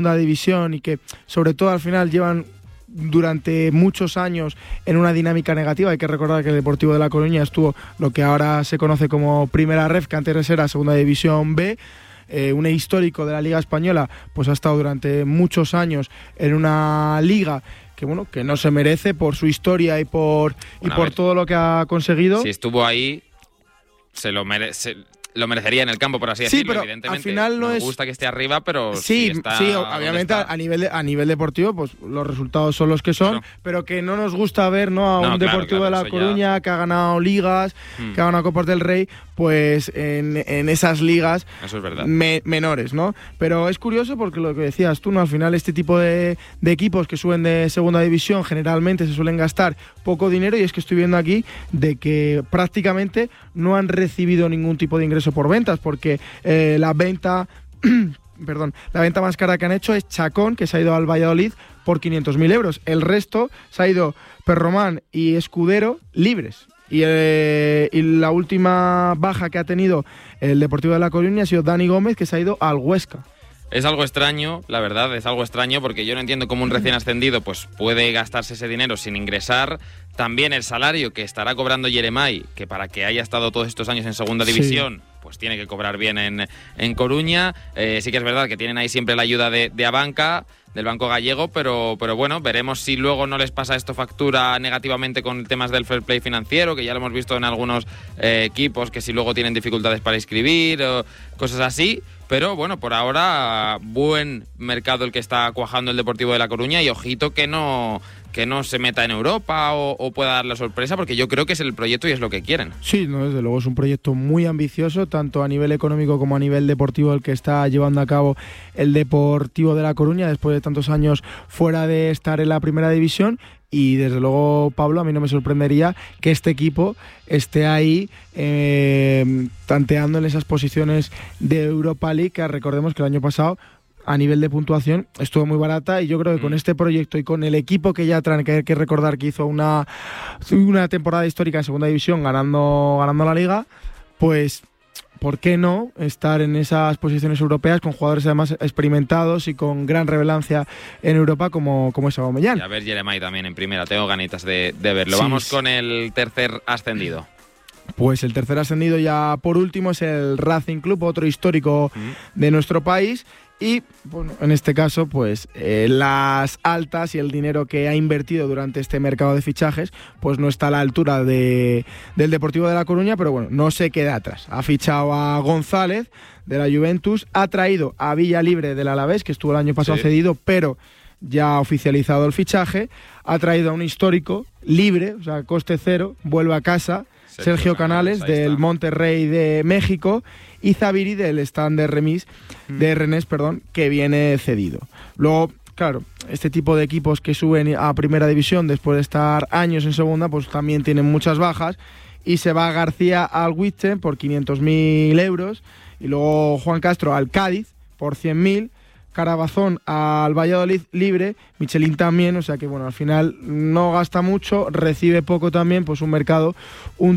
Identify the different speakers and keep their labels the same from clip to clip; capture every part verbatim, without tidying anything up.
Speaker 1: segunda división y que sobre todo al final llevan durante muchos años en una dinámica negativa. Hay que recordar que el Deportivo de La Coruña estuvo lo que ahora se conoce como Primera Ref, que antes era Segunda División B. Eh, un histórico de la Liga Española, pues ha estado durante muchos años en una liga que bueno, que no se merece por su historia y por, bueno, y por ver, todo lo que ha conseguido.
Speaker 2: Si estuvo ahí, se lo merece. Lo merecería en el campo, por así decirlo,
Speaker 1: sí, pero
Speaker 2: evidentemente.
Speaker 1: Al final no
Speaker 2: me
Speaker 1: es...
Speaker 2: gusta que esté arriba, pero
Speaker 1: sí,
Speaker 2: si está,
Speaker 1: sí, obviamente a nivel de, a nivel deportivo, pues los resultados son los que son, claro. Pero que no nos gusta ver, ¿no? A no, un claro, Deportivo claro, de La Coruña ya... que ha ganado ligas, hmm. que ha ganado Copas del Rey, pues en, en esas ligas
Speaker 2: Eso es verdad.
Speaker 1: Me, menores, ¿no? Pero es curioso porque lo que decías tú, ¿no? Al final este tipo de, de equipos que suben de segunda división generalmente se suelen gastar poco dinero, y es que estoy viendo aquí de que prácticamente no han recibido ningún tipo de ingreso por ventas, porque que eh, la venta perdón, la venta más cara que han hecho es Chacón, que se ha ido al Valladolid por quinientos mil euros. El resto se ha ido Perromán y Escudero libres. Y, eh, y la última baja que ha tenido el Deportivo de La Coruña ha sido Dani Gómez, que se ha ido al Huesca.
Speaker 2: Es algo extraño, la verdad, es algo extraño, porque yo no entiendo cómo un recién ascendido pues puede gastarse ese dinero sin ingresar. También el salario que estará cobrando Yeremay, que para que haya estado todos estos años en segunda división, sí, pues tiene que cobrar bien en, en Coruña. Eh, sí que es verdad que tienen ahí siempre la ayuda de, de Abanca, del Banco Gallego, pero, pero bueno, veremos si luego no les pasa esto factura negativamente con temas del fair play financiero, que ya lo hemos visto en algunos eh, equipos, que si luego tienen dificultades para inscribir o cosas así. Pero bueno, por ahora buen mercado el que está cuajando el Deportivo de La Coruña, y ojito que no que no se meta en Europa o, o pueda dar la sorpresa, porque yo creo que es el proyecto y es lo que quieren.
Speaker 1: Sí, no, desde luego es un proyecto muy ambicioso, tanto a nivel económico como a nivel deportivo, el que está llevando a cabo el Deportivo de La Coruña después de tantos años fuera de estar en la primera división. Y desde luego, Pablo, a mí no me sorprendería que este equipo esté ahí eh, tanteando en esas posiciones de Europa League, que recordemos que el año pasado a nivel de puntuación estuvo muy barata, y yo creo que con este proyecto y con el equipo que ya traen, que hay que recordar que hizo una, una temporada histórica en segunda división ganando, ganando la liga, pues ¿por qué no estar en esas posiciones europeas con jugadores además experimentados y con gran relevancia en Europa como, como es Aubameyang?
Speaker 2: Y a ver Yeremay también en primera, tengo ganitas de, de verlo. Sí, Vamos con el tercer ascendido.
Speaker 1: Pues el tercer ascendido, ya por último, es el Racing Club, otro histórico mm. de nuestro país. Y bueno, en este caso, pues eh, las altas y el dinero que ha invertido durante este mercado de fichajes, pues no está a la altura de, del Deportivo de La Coruña, pero bueno, no se queda atrás. Ha fichado a González de la Juventus, ha traído a Villalibre del Alavés, que estuvo el año pasado sí. cedido, pero ya ha oficializado el fichaje. Ha traído a un histórico libre, o sea, coste cero, vuelve a casa, Sergio, Sergio Canales, Canales del Monterrey de México, y Zaviri del Stand de Remis, mm. de Rennes, perdón, que viene cedido. Luego, claro, este tipo de equipos que suben a primera división después de estar años en segunda, pues también tienen muchas bajas, y se va García al Witchen por quinientos mil euros, y luego Juan Castro al Cádiz por cien mil, Carabazón al Valladolid libre, Michelin también, o sea que bueno, al final no gasta mucho, recibe poco también, pues un mercado un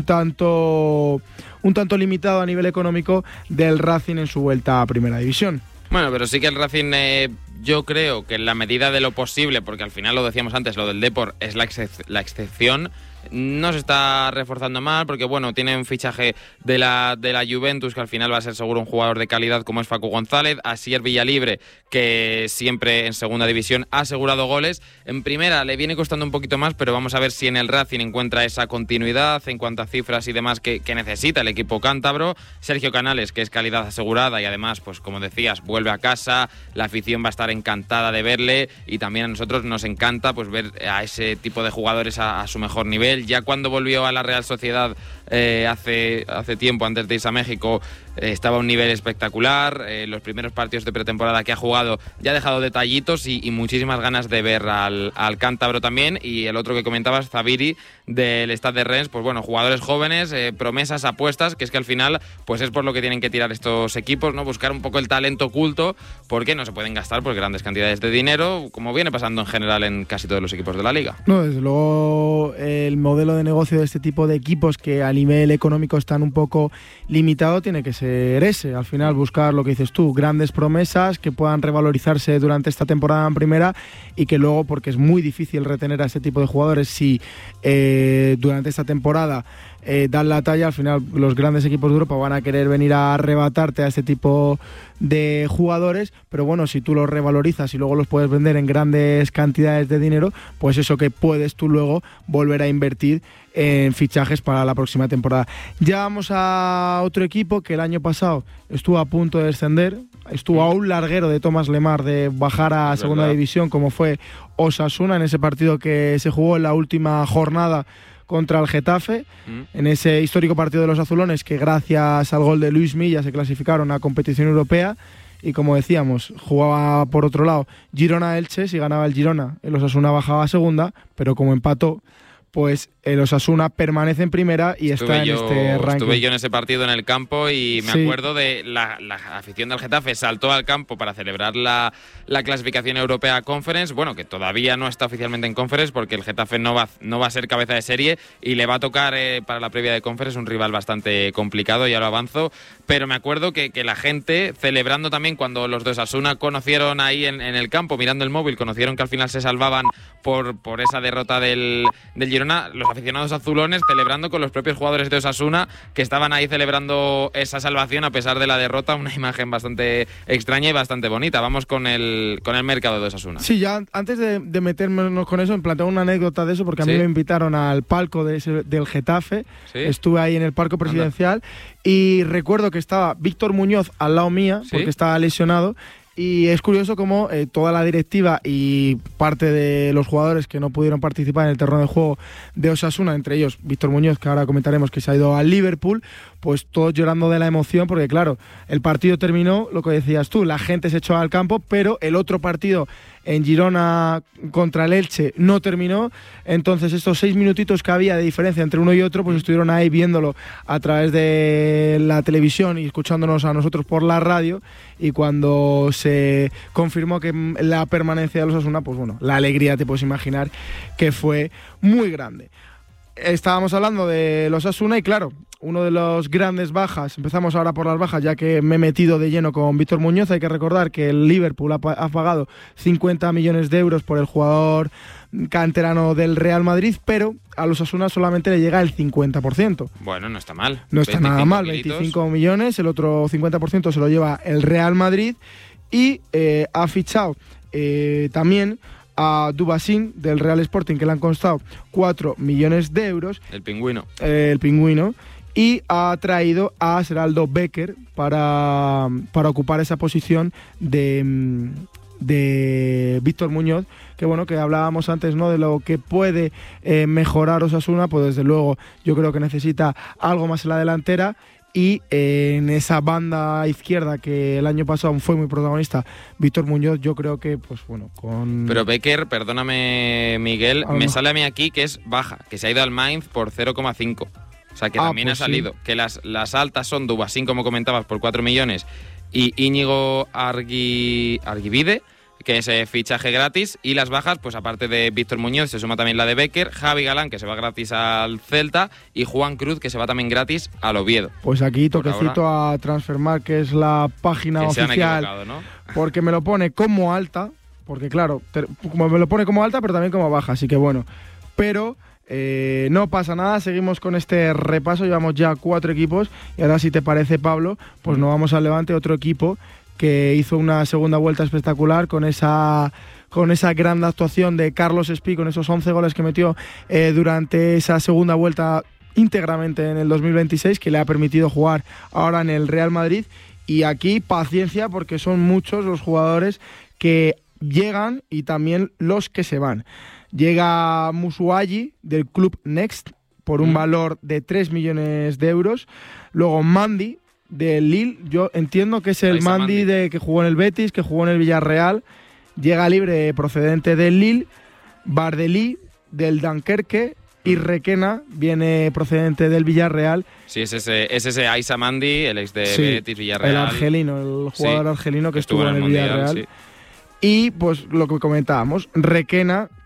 Speaker 1: tanto un tanto limitado a nivel económico del Racing en su vuelta a primera división.
Speaker 2: Bueno, pero sí que el Racing, eh, yo creo que en la medida de lo posible, porque al final lo decíamos antes, lo del Depor es la, excep- la excepción. No se está reforzando mal porque, bueno, tiene un fichaje de la, de la Juventus, que al final va a ser seguro un jugador de calidad como es Facu González. Asier Villalibre, que siempre en segunda división ha asegurado goles. En primera le viene costando un poquito más, pero vamos a ver si en el Racing encuentra esa continuidad en cuanto a cifras y demás que, que necesita el equipo cántabro. Sergio Canales, que es calidad asegurada y además, pues como decías, vuelve a casa. La afición va a estar encantada de verle, y también a nosotros nos encanta pues ver a ese tipo de jugadores a, a su mejor nivel. Ya cuando volvió a la Real Sociedad eh, hace, hace tiempo, antes de irse a México, eh, estaba a un nivel espectacular. Eh, los primeros partidos de pretemporada que ha jugado ya ha dejado detallitos y, y muchísimas ganas de ver al, al cántabro también. Y el otro que comentabas, Zaviri, del Stade de Rennes, pues bueno, jugadores jóvenes, eh, promesas, apuestas, que es que al final pues es por lo que tienen que tirar estos equipos, ¿no? Buscar un poco el talento oculto, porque no se pueden gastar por grandes cantidades de dinero, como viene pasando en general en casi todos los equipos de la liga.
Speaker 1: No, desde luego el modelo de negocio de este tipo de equipos que a nivel económico están un poco limitados tiene que ser ese. Al final buscar lo que dices tú, grandes promesas que puedan revalorizarse durante esta temporada en primera y que luego, porque es muy difícil retener a este tipo de jugadores si eh, durante esta temporada eh, dan la talla, al final los grandes equipos de Europa van a querer venir a arrebatarte a este tipo de jugadores, pero bueno, si tú los revalorizas y luego los puedes vender en grandes cantidades de dinero, pues eso que puedes tú luego volver a invertir en fichajes para la próxima temporada. Ya vamos a otro equipo que el año pasado estuvo a punto de descender, estuvo a un larguero de Tomás Lemar de bajar a es segunda verdad. división, como fue Osasuna en ese partido que se jugó en la última jornada contra el Getafe, mm. en ese histórico partido de los azulones que gracias al gol de Luis Milla se clasificaron a competición europea. Y como decíamos, jugaba por otro lado Girona-Elche. Si ganaba el Girona, el Osasuna bajaba a segunda, pero como empató, pues el Osasuna permanece en primera y
Speaker 2: estuve
Speaker 1: está
Speaker 2: yo,
Speaker 1: en este ranking.
Speaker 2: Estuve yo en ese partido en el campo y me sí. acuerdo de la, la afición del Getafe saltó al campo para celebrar la, la clasificación europea a Conference, bueno, que todavía no está oficialmente en Conference porque el Getafe no va, no va a ser cabeza de serie y le va a tocar eh, para la previa de Conference un rival bastante complicado, ya lo avanzo, pero me acuerdo que, que la gente celebrando también cuando los de Osasuna conocieron ahí en, en el campo, mirando el móvil, conocieron que al final se salvaban por, por esa derrota del, del Girona, los aficionados azulones celebrando con los propios jugadores de Osasuna que estaban ahí celebrando esa salvación a pesar de la derrota, una imagen bastante extraña y bastante bonita. Vamos con el con el mercado de Osasuna.
Speaker 1: Sí, ya antes de, de meternos con eso, me planteo una anécdota de eso porque a ¿Sí? mí me invitaron al palco de ese, del Getafe, ¿Sí? estuve ahí en el palco presidencial Anda. y recuerdo que estaba Víctor Muñoz al lado mía ¿Sí? porque estaba lesionado. Y es curioso cómo eh, toda la directiva y parte de los jugadores que no pudieron participar en el terreno de juego de Osasuna, entre ellos Víctor Muñoz, que ahora comentaremos que se ha ido al Liverpool, pues todos llorando de la emoción porque claro, el partido terminó, lo que decías tú, la gente se echó al campo, pero el otro partido en Girona contra el Elche no terminó, entonces estos seis minutitos que había de diferencia entre uno y otro, pues estuvieron ahí viéndolo a través de la televisión y escuchándonos a nosotros por la radio, y cuando se confirmó que la permanencia de los Osasuna, pues bueno, la alegría te puedes imaginar que fue muy grande. Estábamos hablando de los Osasuna y claro, uno de los grandes bajas, empezamos ahora por las bajas ya que me he metido de lleno con Víctor Muñoz. Hay que recordar que el Liverpool ha, ha pagado cincuenta millones de euros por el jugador canterano del Real Madrid, pero a los Osasuna solamente le llega el cincuenta por ciento.
Speaker 2: Bueno, no está mal.
Speaker 1: No está nada mal, veinticinco millones, el otro cincuenta por ciento se lo lleva el Real Madrid y eh, ha fichado eh, también a Dubasín del Real Sporting, que le han costado cuatro millones de euros.
Speaker 2: El pingüino.
Speaker 1: Eh, el pingüino. Y ha traído a Seraldo Becker para, para ocupar esa posición de, de Víctor Muñoz, que bueno, que hablábamos antes, ¿no?, de lo que puede eh, mejorar Osasuna, pues desde luego yo creo que necesita algo más en la delantera. Y eh, en esa banda izquierda que el año pasado fue muy protagonista, Víctor Muñoz, yo creo que, pues bueno, con...
Speaker 2: Pero Becker, perdóname Miguel, me sale a mí aquí que es baja, que se ha ido al Mainz por cero coma cinco. O sea, que ah, también pues ha salido. Sí. Que las, las altas son Dubasín, como comentabas, por cuatro millones, y Íñigo Argui, Arguivide, que es eh, fichaje gratis, y las bajas, pues aparte de Víctor Muñoz, se suma también la de Becker, Javi Galán, que se va gratis al Celta, y Juan Cruz, que se va también gratis al Oviedo.
Speaker 1: Pues aquí toquecito a Transfermarkt, que es la página que oficial, ¿no? Porque me lo pone como alta, porque claro, te, como me lo pone como alta, pero también como baja, así que bueno, pero... Eh, no pasa nada, seguimos con este repaso, llevamos ya cuatro equipos y ahora, si te parece, Pablo, pues nos vamos al Levante, otro equipo que hizo una segunda vuelta espectacular con esa con esa gran actuación de Carlos Espí, con esos once goles que metió eh, durante esa segunda vuelta íntegramente en el dos mil veintiséis, que le ha permitido jugar ahora en el Real Madrid. Y aquí paciencia, porque son muchos los jugadores que llegan y también los que se van. Llega Musuayi del club Next por un mm. valor de tres millones de euros. Luego Mandi del Lille, yo entiendo que es el Mandi, Mandi de que jugó en el Betis, que jugó en el Villarreal. Llega libre procedente del Lille. Bardeli del Dunkerque. Y Requena viene procedente del Villarreal.
Speaker 2: Sí, es ese, es ese Aissa Mandi, el ex de
Speaker 1: sí,
Speaker 2: Betis, Villarreal.
Speaker 1: El argelino, el jugador sí, argelino que, que estuvo en el
Speaker 2: mundial,
Speaker 1: Villarreal.
Speaker 2: Sí.
Speaker 1: Y pues lo que comentábamos, Requena,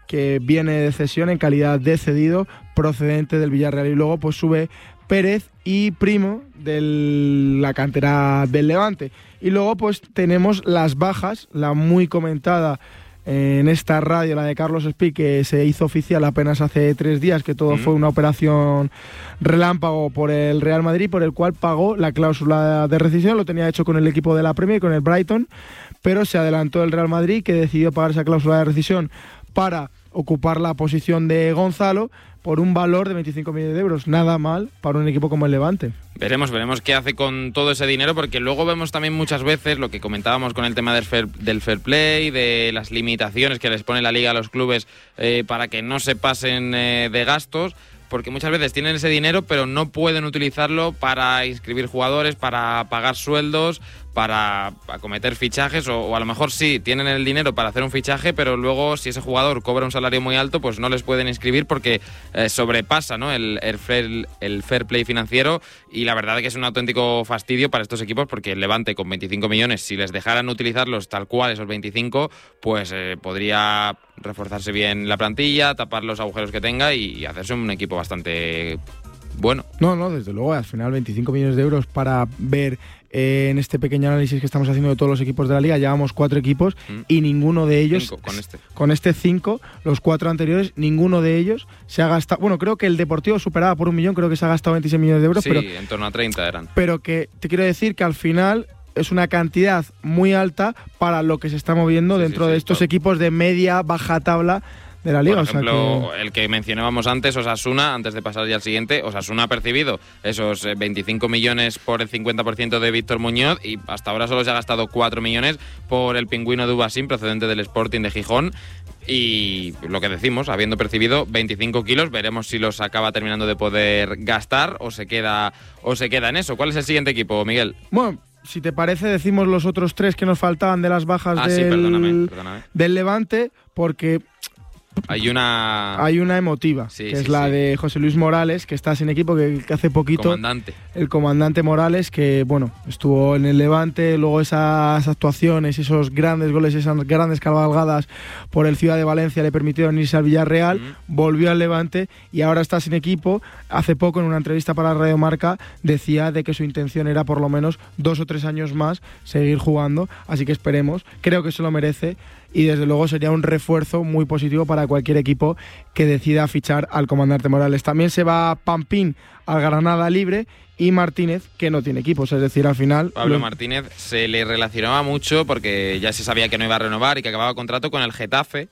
Speaker 1: que viene de cesión en calidad de cedido procedente del Villarreal. Y luego pues sube Pérez y Primo de la cantera del Levante. Y luego pues tenemos las bajas, la muy comentada en esta radio, la de Carlos Espí, que se hizo oficial apenas hace tres días, que todo mm. fue una operación relámpago por el Real Madrid, por el cual pagó la cláusula de rescisión. Lo tenía hecho con el equipo de la Premier, con el Brighton, pero se adelantó el Real Madrid, que decidió pagar esa cláusula de rescisión para ocupar la posición de Gonzalo por un valor de veinticinco millones de euros. Nada mal para un equipo como el Levante.
Speaker 2: Veremos, veremos qué hace con todo ese dinero, porque luego vemos también muchas veces lo que comentábamos con el tema del fair, del fair play, de las limitaciones que les pone la Liga a los clubes eh, para que no se pasen eh, de gastos, porque muchas veces tienen ese dinero pero no pueden utilizarlo para inscribir jugadores, para pagar sueldos, para acometer fichajes, o, o a lo mejor sí, tienen el dinero para hacer un fichaje, pero luego si ese jugador cobra un salario muy alto, pues no les pueden inscribir porque eh, sobrepasa, ¿no?, el, el, fair, el fair play financiero, y la verdad es que es un auténtico fastidio para estos equipos, porque el Levante con veinticinco millones, si les dejaran utilizarlos tal cual, esos veinticinco, pues eh, podría reforzarse bien la plantilla, tapar los agujeros que tenga y hacerse un equipo bastante bueno.
Speaker 1: No, no, desde luego, al final veinticinco millones de euros para ver eh, en este pequeño análisis que estamos haciendo de todos los equipos de la Liga. Llevamos cuatro equipos mm. y ninguno de ellos,
Speaker 2: cinco, con este
Speaker 1: con este cinco, los cuatro anteriores, ninguno de ellos se ha gastado, bueno, creo que el Deportivo superaba por un millón, creo que se ha gastado veintiséis millones de euros,
Speaker 2: sí,
Speaker 1: pero
Speaker 2: en torno a treinta eran.
Speaker 1: Pero que te quiero decir que al final es una cantidad muy alta para lo que se está moviendo sí, dentro sí, sí, de estos claro. equipos de media, baja tabla de la Liga.
Speaker 2: Por ejemplo,
Speaker 1: o sea que...
Speaker 2: el que mencionábamos antes, Osasuna, antes de pasar ya al siguiente, Osasuna ha percibido esos veinticinco millones por el cincuenta por ciento de Víctor Muñoz y hasta ahora solo se ha gastado cuatro millones por el pingüino Dubasín, procedente del Sporting de Gijón. Y lo que decimos, habiendo percibido veinticinco kilos, veremos si los acaba terminando de poder gastar o se queda, o se queda en eso. ¿Cuál es el siguiente equipo, Miguel?
Speaker 1: Bueno, si te parece, decimos los otros tres que nos faltaban de las bajas
Speaker 2: ah,
Speaker 1: del,
Speaker 2: sí, perdóname, perdóname.
Speaker 1: del Levante, porque...
Speaker 2: Hay una...
Speaker 1: Hay una emotiva,
Speaker 2: sí,
Speaker 1: que
Speaker 2: sí,
Speaker 1: es la
Speaker 2: sí.
Speaker 1: de José Luis Morales, que está sin equipo, que, que hace poquito...
Speaker 2: Comandante.
Speaker 1: El comandante Morales, que bueno, estuvo en el Levante, luego esas actuaciones, esos grandes goles, esas grandes cabalgadas por el Ciudad de Valencia le permitieron irse al Villarreal, mm. volvió al Levante y ahora está sin equipo. Hace poco, en una entrevista para Radio Marca, decía de que su intención era por lo menos dos o tres años más seguir jugando, así que esperemos, creo que se lo merece. Y desde luego sería un refuerzo muy positivo para cualquier equipo que decida fichar al comandante Morales. También se va Pampín al Granada libre y Martínez, que no tiene equipos, es decir, al final...
Speaker 2: Pablo
Speaker 1: lo...
Speaker 2: Martínez se le relacionaba mucho porque ya se sabía que no iba a renovar y que acababa contrato con el Getafe.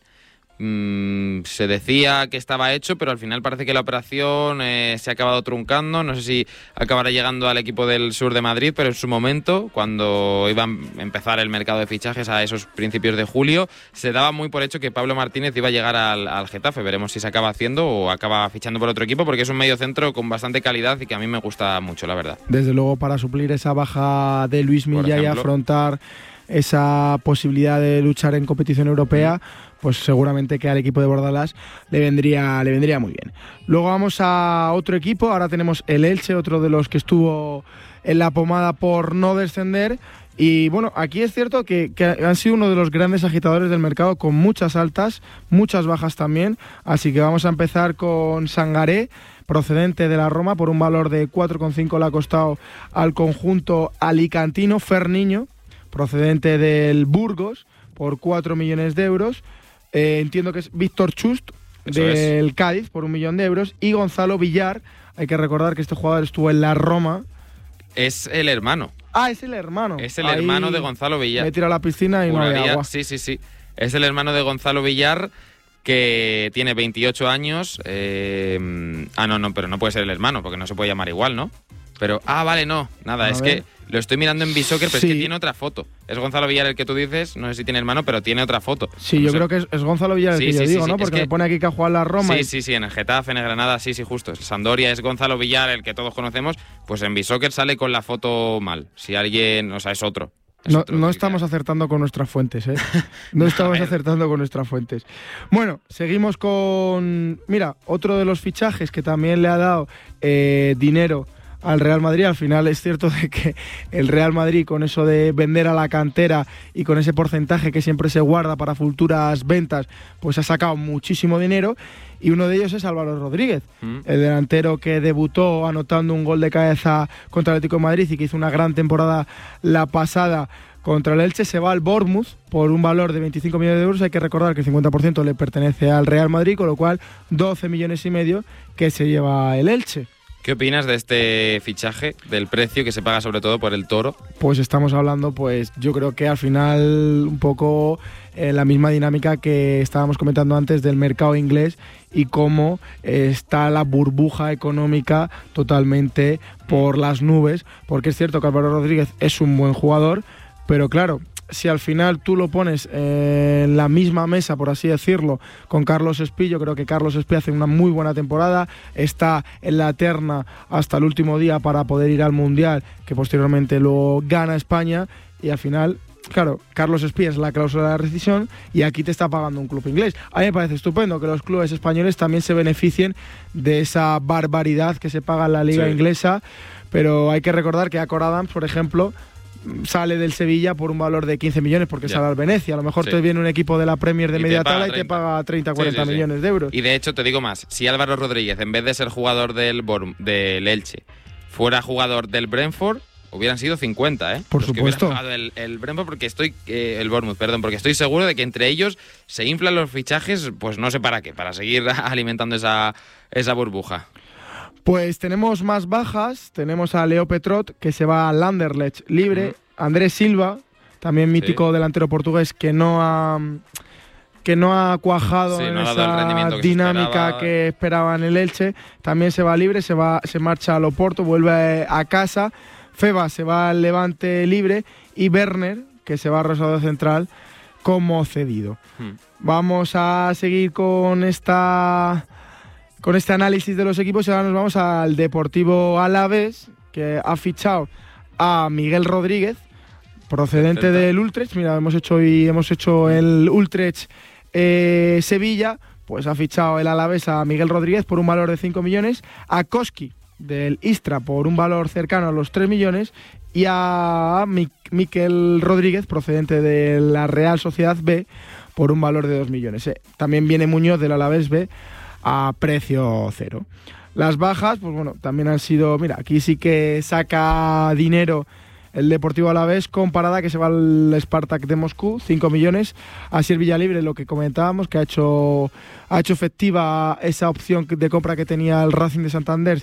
Speaker 2: Mm, se decía que estaba hecho, pero al final parece que la operación eh, se ha acabado truncando. No sé si acabará llegando al equipo del sur de Madrid, pero en su momento, cuando iba a empezar el mercado de fichajes a esos principios de julio, se daba muy por hecho que Pablo Martínez iba a llegar al, al Getafe. Veremos si se acaba haciendo o acaba fichando por otro equipo, porque es un medio centro con bastante calidad y que a mí me gusta mucho, la verdad.
Speaker 1: Desde luego, para suplir esa baja de Luis Milla y afrontar esa posibilidad de luchar en competición europea, pues seguramente que al equipo de Bordalás le vendría, le vendría muy bien. Luego vamos a otro equipo, ahora tenemos el Elche, otro de los que estuvo en la pomada por no descender. Y bueno, aquí es cierto que, que han sido uno de los grandes agitadores del mercado, con muchas altas, muchas bajas también. Así que vamos a empezar con Sangaré, procedente de la Roma, por un valor de cuatro coma cinco le ha costado al conjunto alicantino. Ferniño, procedente del Burgos, por cuatro millones de euros. Eh, entiendo que es Víctor Chust, Eso del es. Cádiz, por un millón de euros. Y Gonzalo Villar, hay que recordar que este jugador estuvo en la Roma.
Speaker 2: Es el hermano.
Speaker 1: Ah, es el hermano.
Speaker 2: Es el
Speaker 1: Ahí
Speaker 2: hermano de Gonzalo Villar.
Speaker 1: Me tiro a la piscina y
Speaker 2: Una
Speaker 1: no había
Speaker 2: día,
Speaker 1: agua.
Speaker 2: Sí, sí, sí. Es el hermano de Gonzalo Villar, que tiene veintiocho años. Eh... Ah, no, no, pero no puede ser el hermano, porque no se puede llamar igual, ¿no? Pero, ah, vale, no, nada, a es ver. que lo estoy mirando en Bisoccer, pero sí. es que tiene otra foto. Es Gonzalo Villar el que tú dices, no sé si tiene hermano, pero tiene otra foto.
Speaker 1: Sí,
Speaker 2: no
Speaker 1: yo
Speaker 2: sé.
Speaker 1: creo que es, es Gonzalo Villar el
Speaker 2: sí,
Speaker 1: que
Speaker 2: sí,
Speaker 1: yo
Speaker 2: sí,
Speaker 1: digo,
Speaker 2: sí,
Speaker 1: ¿no? Porque
Speaker 2: que,
Speaker 1: me pone aquí que ha jugado en la Roma.
Speaker 2: Sí,
Speaker 1: y...
Speaker 2: sí, sí, en el Getafe, en el Granada, sí, sí, justo. El Sampdoria es Gonzalo Villar el que todos conocemos, pues en Bisoccer sale con la foto mal. Si alguien, o sea, es otro. Es
Speaker 1: no
Speaker 2: otro
Speaker 1: no estamos acertando con nuestras fuentes, ¿eh? No estamos acertando con nuestras fuentes. Bueno, seguimos con... Mira, otro de los fichajes que también le ha dado eh, dinero al Real Madrid. Al final es cierto de que el Real Madrid, con eso de vender a la cantera y con ese porcentaje que siempre se guarda para futuras ventas, pues ha sacado muchísimo dinero, y uno de ellos es Álvaro Rodríguez, mm. el delantero que debutó anotando un gol de cabeza contra el Atlético de Madrid y que hizo una gran temporada la pasada contra el Elche. Se va al Bournemouth por un valor de veinticinco millones de euros. Hay que recordar que el cincuenta por ciento le pertenece al Real Madrid, con lo cual doce millones y medio que se lleva el Elche.
Speaker 2: ¿Qué opinas de este fichaje, del precio que se paga sobre todo por el Toro?
Speaker 1: Pues estamos hablando, pues yo creo que al final un poco eh, la misma dinámica que estábamos comentando antes del mercado inglés y cómo eh, está la burbuja económica totalmente por las nubes, porque es cierto que Álvaro Rodríguez es un buen jugador, pero claro, si al final tú lo pones en la misma mesa, por así decirlo, con Carlos Espí, yo creo que Carlos Espí hace una muy buena temporada, está en la terna hasta el último día para poder ir al Mundial, que posteriormente lo gana España, y al final, claro, Carlos Espí es la cláusula de rescisión y aquí te está pagando un club inglés. A mí me parece estupendo que los clubes españoles también se beneficien de esa barbaridad que se paga en la liga sí. inglesa, pero hay que recordar que Acor Adams, por ejemplo, sale del Sevilla por un valor de quince millones porque ya. sale al Venecia. A lo mejor sí. te viene un equipo de la Premier de y media tabla y te paga treinta, cuarenta sí, sí, millones sí. de euros.
Speaker 2: Y de hecho, te digo más, si Álvaro Rodríguez, en vez de ser jugador del, Bor- del Elche, fuera jugador del Brentford, hubieran sido cincuenta, ¿eh?
Speaker 1: Por
Speaker 2: Los
Speaker 1: supuesto.
Speaker 2: Que hubieran el, el Brentford, porque estoy eh, el Bournemouth, perdón, porque estoy seguro de que entre ellos se inflan los fichajes, pues no sé para qué, para seguir alimentando esa, esa burbuja.
Speaker 1: Pues tenemos más bajas, tenemos a Leo Petrot, que se va al Anderlecht libre, uh-huh. Andrés Silva, también mítico sí. delantero portugués, que no ha que no ha cuajado sí, en no esa que dinámica esperaba. que esperaba en el Elche, también se va libre, se va se marcha al Oporto, vuelve a casa. Feba se va al Levante libre y Werner, que se va a Rosario Central como cedido. Hmm. Vamos a seguir con esta con este análisis de los equipos y ahora nos vamos al Deportivo Alavés, que ha fichado a Miguel Rodríguez, procedente del Utrecht. Mira, hemos hecho hoy hemos hecho el Utrecht eh, Sevilla, pues ha fichado el Alavés a Miguel Rodríguez por un valor de cinco millones, a Koski del Istra por un valor cercano a los tres millones y a Mi- Miquel Rodríguez, procedente de la Real Sociedad B, por un valor de dos millones. Eh, también viene Muñoz del Alavés B a precio cero. Las bajas, pues bueno, también han sido, mira, aquí sí que saca dinero el Deportivo Alavés con Parada, que se va al Spartak de Moscú, cinco millones. Así el Villalibre, lo que comentábamos, que ha hecho, ha hecho efectiva esa opción de compra que tenía el Racing de Santander,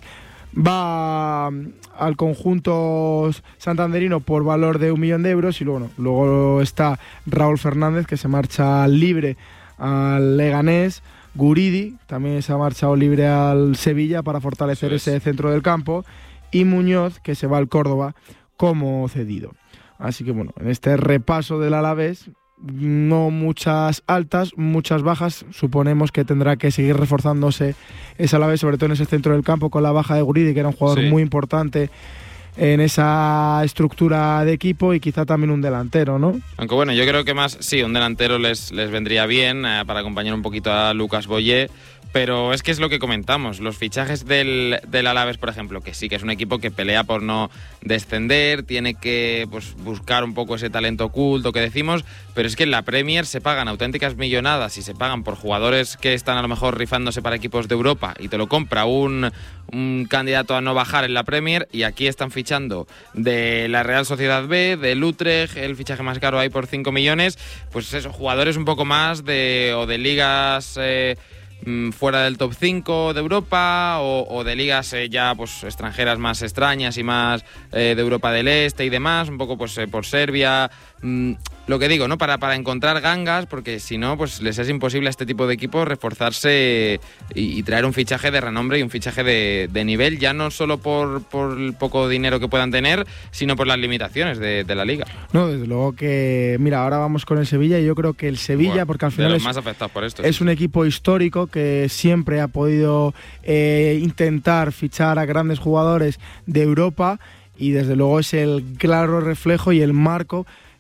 Speaker 1: va al conjunto santanderino por valor de un millón de euros. Y luego, bueno, luego está Raúl Fernández, que se marcha libre al Leganés. Guridi también se ha marchado libre al Sevilla para fortalecer ese centro del campo. Y Muñoz, que se va al Córdoba como cedido. Así que bueno, en este repaso del Alavés, no muchas altas, muchas bajas. Suponemos que tendrá que seguir reforzándose ese Alavés, sobre todo en ese centro del campo, con la baja de Guridi, que era un jugador sí. muy importante en esa estructura de equipo, y quizá también un delantero, ¿no?
Speaker 2: Aunque bueno, yo creo que más, sí, un delantero les, les vendría bien eh, para acompañar un poquito a Lucas Boyé. Pero es que es lo que comentamos, los fichajes del, del Alavés, por ejemplo, que sí que es un equipo que pelea por no descender, tiene que pues, buscar un poco ese talento oculto que decimos, pero es que en la Premier se pagan auténticas millonadas y se pagan por jugadores que están a lo mejor rifándose para equipos de Europa y te lo compra un, un candidato a no bajar en la Premier, y aquí están fichando de la Real Sociedad B, del Utrecht, el fichaje más caro hay por cinco millones, pues eso, jugadores un poco más de o de ligas Eh, fuera del top cinco de Europa o, o de ligas eh, ya pues extranjeras más extrañas y más eh, de Europa del Este y demás, un poco pues eh, por Serbia, mm, lo que digo, ¿no? Para, para encontrar gangas, porque si no, pues les es imposible a este tipo de equipos reforzarse y, y traer un fichaje de renombre y un fichaje de, de nivel, ya no solo por, por el poco dinero que puedan tener, sino por las limitaciones de, de la liga.
Speaker 1: No, desde luego que, mira, ahora vamos con el Sevilla, y yo creo que el Sevilla, bueno, porque al final
Speaker 2: de los
Speaker 1: es,
Speaker 2: más afectados por esto,
Speaker 1: es
Speaker 2: sí.
Speaker 1: un equipo histórico que siempre ha podido eh, intentar fichar a grandes jugadores de Europa, y desde luego es el claro reflejo y el marco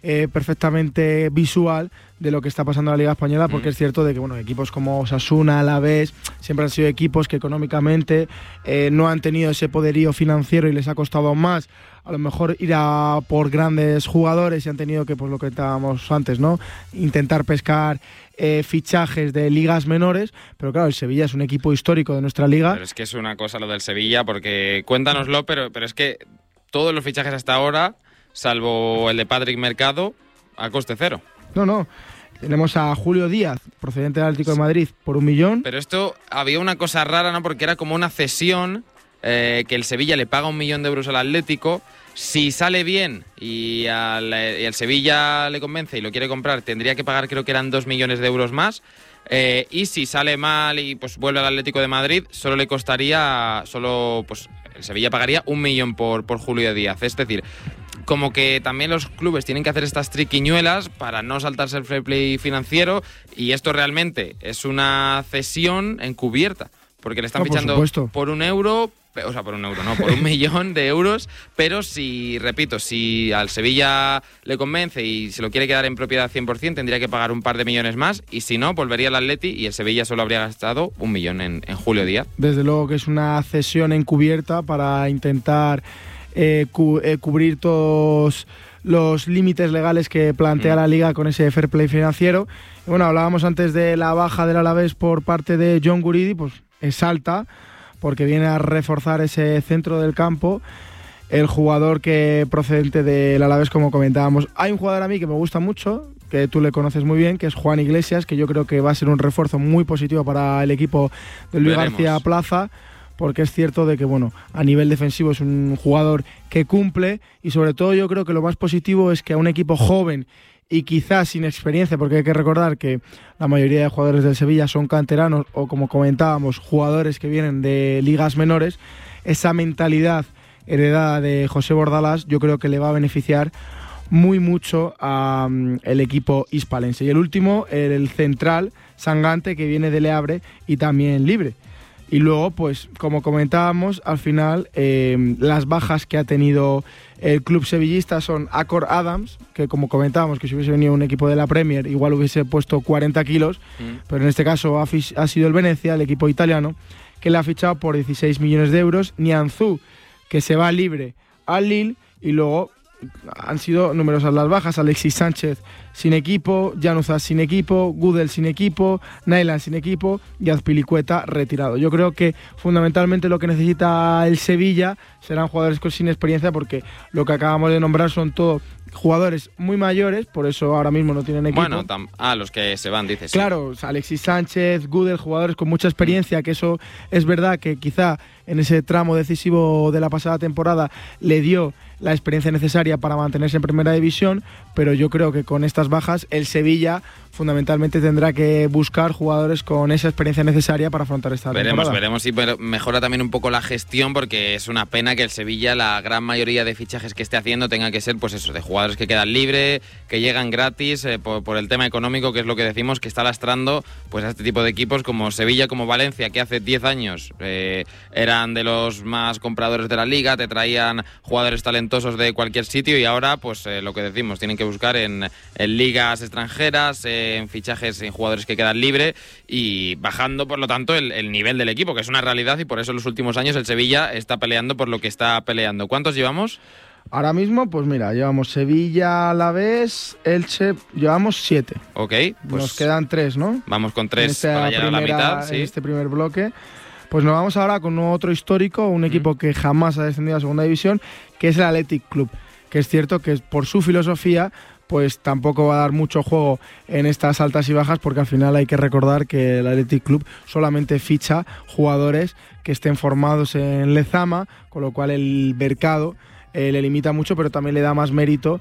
Speaker 1: eh, perfectamente visual de lo que está pasando en la Liga Española, porque mm. es cierto de que bueno, equipos como Osasuna, Alavés, siempre han sido equipos que económicamente eh, no han tenido ese poderío financiero y les ha costado más a lo mejor ir a por grandes jugadores y han tenido que, pues lo que estábamos antes, ¿no? Intentar pescar eh, fichajes de ligas menores, pero claro, el Sevilla es un equipo histórico de nuestra liga.
Speaker 2: Pero es que es una cosa lo del Sevilla, porque cuéntanoslo, pero, pero es que todos los fichajes hasta ahora, salvo el de Patrick Mercado, a coste cero.
Speaker 1: No, no. Tenemos a Julio Díaz, procedente del Atlético de Madrid, por un millón.
Speaker 2: Pero esto había una cosa rara, ¿no? Porque era como una cesión, eh, que el Sevilla le paga un millón de euros al Atlético. Si sale bien y al, y al Sevilla le convence y lo quiere comprar, tendría que pagar, creo que eran dos millones de euros más. Eh, y si sale mal y pues vuelve al Atlético de Madrid, solo le costaría, solo pues el Sevilla pagaría un millón por, por Julio Díaz. Es decir, como que también los clubes tienen que hacer estas triquiñuelas para no saltarse el fair play financiero, y esto realmente es una cesión encubierta, porque le están
Speaker 1: no,
Speaker 2: fichando
Speaker 1: por,
Speaker 2: por un euro, o sea, por un euro, no, por un millón de euros, pero si, repito, si al Sevilla le convence y se lo quiere quedar en propiedad cien por ciento, tendría que pagar un par de millones más, y si no, volvería al Atleti y el Sevilla solo habría gastado un millón en, en Julio Díaz.
Speaker 1: Desde luego que es una cesión encubierta para intentar eh, cu- eh, cubrir todos los límites legales que plantea mm. la Liga con ese fair play financiero. Y bueno, hablábamos antes de la baja del Alavés por parte de John Guridi, pues es alta, porque viene a reforzar ese centro del campo, el jugador que procedente del Alavés, como comentábamos. Hay un jugador a mí que me gusta mucho, que tú le conoces muy bien, que es Juan Iglesias, que yo creo que va a ser un refuerzo muy positivo para el equipo de Luis
Speaker 2: Veremos.
Speaker 1: García Plaza, porque es cierto de que, bueno, a nivel defensivo es un jugador que cumple, y sobre todo yo creo que lo más positivo es que a un equipo joven y quizás sin experiencia, porque hay que recordar que la mayoría de jugadores del Sevilla son canteranos o, como comentábamos, jugadores que vienen de ligas menores, esa mentalidad heredada de José Bordalás yo creo que le va a beneficiar muy mucho al um, equipo hispalense. Y el último, el central Sangante, que viene de Le Havre y también libre. Y luego, pues, como comentábamos, al final eh, las bajas que ha tenido el club sevillista son Acor Adams, que como comentábamos, que si hubiese venido un equipo de la Premier igual hubiese puesto cuarenta kilos, mm. pero en este caso ha, fi- ha sido el Venecia, el equipo italiano, que le ha fichado por dieciséis millones de euros. Nianzú, que se va libre al Lille, y luego han sido numerosas las bajas. Alexis Sánchez sin equipo, Januzaj sin equipo, Gudel sin equipo, Nayland sin equipo y Azpilicueta retirado. Yo creo que fundamentalmente lo que necesita el Sevilla serán jugadores sin experiencia, porque lo que acabamos de nombrar son todos jugadores muy mayores, por eso ahora mismo no tienen equipo.
Speaker 2: Bueno, tam- ah, los que se van, dices.
Speaker 1: Claro, sí. Alexis Sánchez, Gudel, jugadores con mucha experiencia, que eso es verdad que quizá en ese tramo decisivo de la pasada temporada le dio la experiencia necesaria para mantenerse en primera división, pero yo creo que con estas bajas el Sevilla fundamentalmente tendrá que buscar jugadores con esa experiencia necesaria para afrontar esta
Speaker 2: veremos,
Speaker 1: temporada.
Speaker 2: Veremos si mejora también un poco la gestión, porque es una pena que el Sevilla, la gran mayoría de fichajes que esté haciendo, tenga que ser pues eso, de jugadores que quedan libres, que llegan gratis, eh, por, por el tema económico, que es lo que decimos, que está lastrando pues a este tipo de equipos como Sevilla, como Valencia, que hace diez años eh, eran de los más compradores de la liga, te traían jugadores talentosos de cualquier sitio, y ahora pues eh, lo que decimos, tienen que buscar en, en ligas extranjeras, eh, en fichajes, en jugadores que quedan libres, y bajando por lo tanto el, el nivel del equipo, que es una realidad, y por eso en los últimos años el Sevilla está peleando por lo que está peleando. ¿Cuántos llevamos?
Speaker 1: Ahora mismo, pues mira, llevamos Sevilla, Alavés, Elche, llevamos siete.
Speaker 2: Ok, pues
Speaker 1: nos quedan tres, ¿no?
Speaker 2: Vamos con tres para llegar a la mitad, sí.
Speaker 1: En este primer bloque. Pues nos vamos ahora con otro histórico, un equipo mm. que jamás ha descendido a segunda división, que es el Athletic Club, que es cierto que por su filosofía pues tampoco va a dar mucho juego en estas altas y bajas, porque al final hay que recordar que el Athletic Club solamente ficha jugadores que estén formados en Lezama, con lo cual el mercado eh, le limita mucho, pero también le da más mérito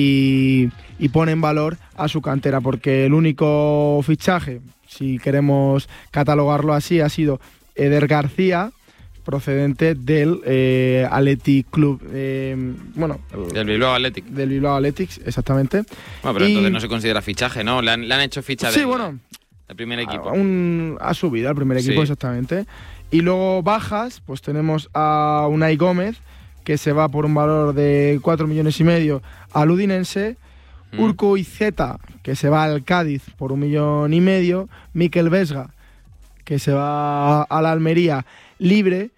Speaker 1: y, y pone en valor a su cantera, porque el único fichaje, si queremos catalogarlo así, ha sido Eder García, procedente del eh, Athletic Club, eh, bueno,
Speaker 2: del Bilbao Athletic.
Speaker 1: Del Bilbao Athletic, exactamente.
Speaker 2: Bueno, pero
Speaker 1: y,
Speaker 2: entonces no se considera fichaje, ¿no? Le han, le han hecho ficha
Speaker 1: sí,
Speaker 2: del,
Speaker 1: bueno,
Speaker 2: del primer equipo.
Speaker 1: Un, ha subido al primer equipo, sí. Exactamente. Y luego bajas, pues tenemos a Unai Gómez, que se va por un valor de cuatro millones y medio al Udinense. Mm. Urko Izeta, que se va al Cádiz por un millón y medio. Mikel Vesga, que se va a la Almería libre.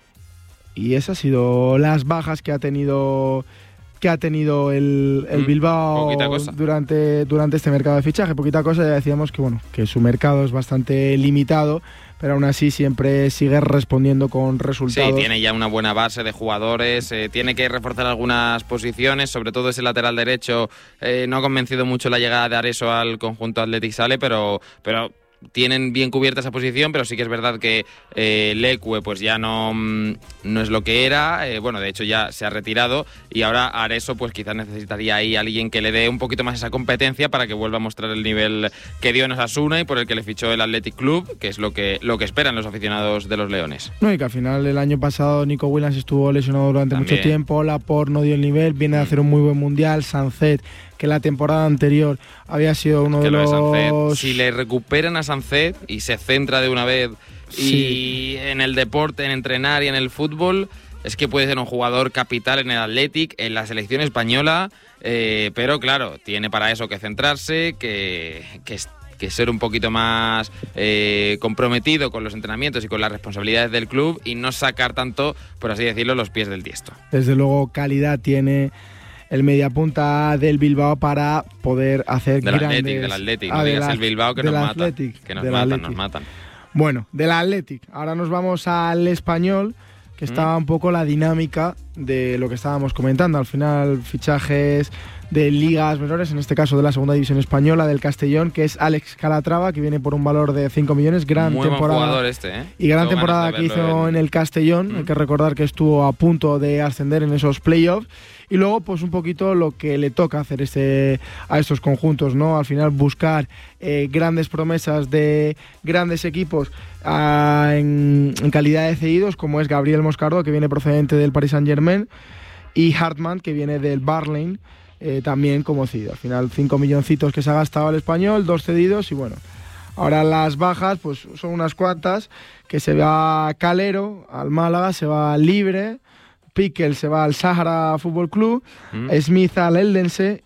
Speaker 1: Y esas han sido las bajas que ha tenido que ha tenido el, el Bilbao
Speaker 2: mm,
Speaker 1: durante, durante este mercado de fichaje. Poquita cosa, ya decíamos que bueno, que su mercado es bastante limitado, pero aún así siempre sigue respondiendo con resultados.
Speaker 2: Sí, tiene ya una buena base de jugadores, eh, tiene que reforzar algunas posiciones, sobre todo ese lateral derecho. Eh, no ha convencido mucho la llegada de Areso al conjunto Athletic Sale, pero... pero tienen bien cubierta esa posición, pero sí que es verdad que eh, Leque pues ya no, no es lo que era. Eh, bueno, de hecho ya se ha retirado y ahora Areso pues quizás necesitaría ahí alguien que le dé un poquito más esa competencia para que vuelva a mostrar el nivel que dio en Osasuna y por el que le fichó el Athletic Club, que es lo que, lo que esperan los aficionados de los Leones.
Speaker 1: No, y que al final el año pasado Nico Williams estuvo lesionado durante También. mucho tiempo, Laporte no dio el nivel, viene mm. a hacer un muy buen mundial, Sancet, que la temporada anterior había sido uno
Speaker 2: que
Speaker 1: de
Speaker 2: los...
Speaker 1: los...
Speaker 2: De Sancet, si le recuperan a Sancet y se centra de una vez
Speaker 1: sí.
Speaker 2: y en el deporte, en entrenar y en el fútbol, es que puede ser un jugador capital en el Athletic, en la selección española, eh, pero claro, tiene para eso que centrarse, que... que que ser un poquito más eh, comprometido con los entrenamientos y con las responsabilidades del club y no sacar tanto, por así decirlo, los pies del tiesto.
Speaker 1: Desde luego, calidad tiene el mediapunta del Bilbao para poder hacer
Speaker 2: del
Speaker 1: grandes...
Speaker 2: Athletic, del Athletic,
Speaker 1: ah,
Speaker 2: no digas
Speaker 1: la,
Speaker 2: el Bilbao que nos mata,
Speaker 1: Athletic,
Speaker 2: que nos matan,
Speaker 1: Athletic.
Speaker 2: nos matan.
Speaker 1: Bueno, del Athletic. Ahora nos vamos al Español, que estaba un poco la dinámica de lo que estábamos comentando. Al final, fichajes de ligas menores, en este caso de la segunda división española, del Castellón, que es Alex Calatrava, que viene por un valor de cinco millones. Gran
Speaker 2: Muy
Speaker 1: temporada.
Speaker 2: Buen jugador este, ¿eh?
Speaker 1: Y gran Tengo temporada que hizo en... en el Castellón. Mm. Hay que recordar que estuvo a punto de ascender en esos playoffs. Y luego, pues un poquito lo que le toca hacer este, a estos conjuntos, ¿no? Al final, buscar eh, grandes promesas de grandes equipos uh, en, en calidad de cedidos, como es Gabriel Moscardo, que viene procedente del Paris Saint-Germain, y Hartmann, que viene del Barley, eh, también como cedido. Al final, cinco milloncitos que se ha gastado el Español, dos cedidos, y bueno, ahora las bajas, pues son unas cuantas, que se va Calero al Málaga, se va Libre, Piquel se va al Sahara Fútbol Club, mm. Smith al Eldense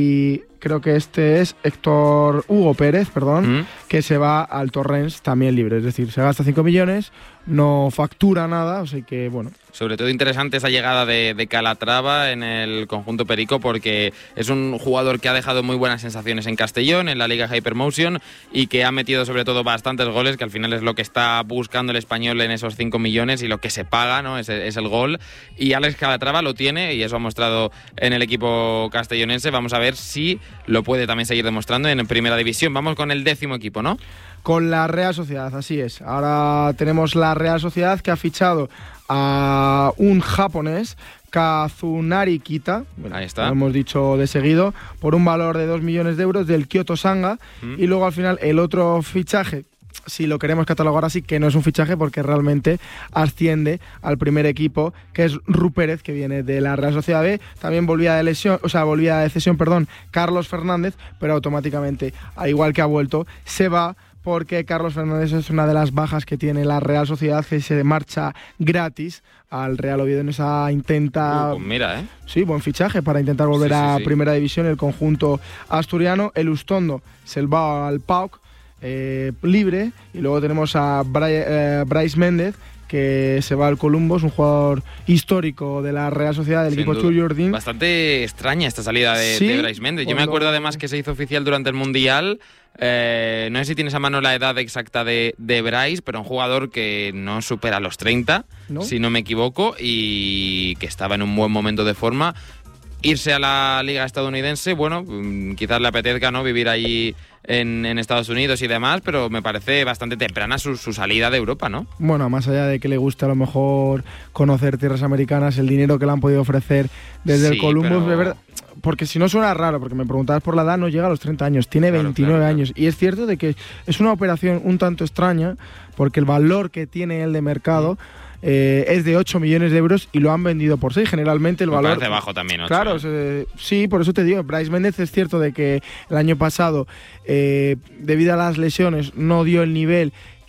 Speaker 1: y creo que este es Héctor Hugo Pérez, perdón, mm. que se va al Torrens también libre. Es decir, se gasta cinco millones, no factura nada, o sea que bueno.
Speaker 2: Sobre todo interesante esa llegada de, de Calatrava en el conjunto perico porque es un jugador que ha dejado muy buenas sensaciones en Castellón, en la Liga Hypermotion y que ha metido sobre todo bastantes goles, que al final es lo que está buscando el Español en esos cinco millones y lo que se paga, ¿no? Es, es el gol. Y Alex Calatrava lo tiene y eso ha mostrado en el equipo castellonense. Vamos a ver si lo puede también seguir demostrando en Primera División. Vamos con el décimo equipo, ¿no?
Speaker 1: Con la Real Sociedad, así es. Ahora tenemos la Real Sociedad que ha fichado a un japonés, Kazunari Kita, bueno,
Speaker 2: ahí está.
Speaker 1: Lo hemos dicho de seguido, por un valor de dos millones de euros del Kyoto Sanga. Mm. Y luego al final el otro fichaje, si lo queremos catalogar así, que no es un fichaje porque realmente asciende al primer equipo, que es Ru Pérez, que viene de la Real Sociedad B. También volvía de lesión, o sea, volvía de cesión, perdón, Carlos Fernández, pero automáticamente, al igual que ha vuelto, se va porque Carlos Fernández es una de las bajas que tiene la Real Sociedad, que se marcha gratis al Real Oviedo en esa intenta...
Speaker 2: Uh, pues mira, ¿eh?
Speaker 1: Sí, buen fichaje para intentar volver sí, sí, a
Speaker 2: sí.
Speaker 1: Primera División el conjunto asturiano. El Ustondo se va al P A O C eh, libre, y luego tenemos a Bry, eh, Bryce Méndez, que se va al Columbus, un jugador histórico de la Real Sociedad del Sin equipo Chu Jordín.
Speaker 2: Bastante extraña esta salida de,
Speaker 1: sí,
Speaker 2: de Bryce Méndez. Yo me acuerdo además que se hizo oficial durante el Mundial. Eh, no sé si tienes a mano la edad exacta de, de Bryce, pero un jugador que no supera los treinta, ¿no? Si no me equivoco, y que estaba en un buen momento de forma. Irse a la liga estadounidense, bueno, quizás le apetezca, ¿no?, vivir allí en, en Estados Unidos y demás, pero me parece bastante temprana su, su salida de Europa, ¿no?
Speaker 1: Bueno, más allá de que le guste a lo mejor conocer tierras americanas, el dinero que le han podido ofrecer desde sí, el Columbus, pero... de verdad, porque si no suena raro, porque me preguntabas por la edad, no llega a los treinta años, tiene claro, veintinueve claro, años, claro. Y es cierto de que es una operación un tanto extraña, porque el valor que tiene él de mercado... Mm. Eh, es de ocho millones de euros y lo han vendido por seis. Generalmente el
Speaker 2: Me
Speaker 1: valor...
Speaker 2: parece bajo también, ocho,
Speaker 1: Claro,
Speaker 2: ¿eh?
Speaker 1: eh, sí, por eso te digo, Bryce Méndez es cierto de que el año pasado, eh, debido a las lesiones, no dio el nivel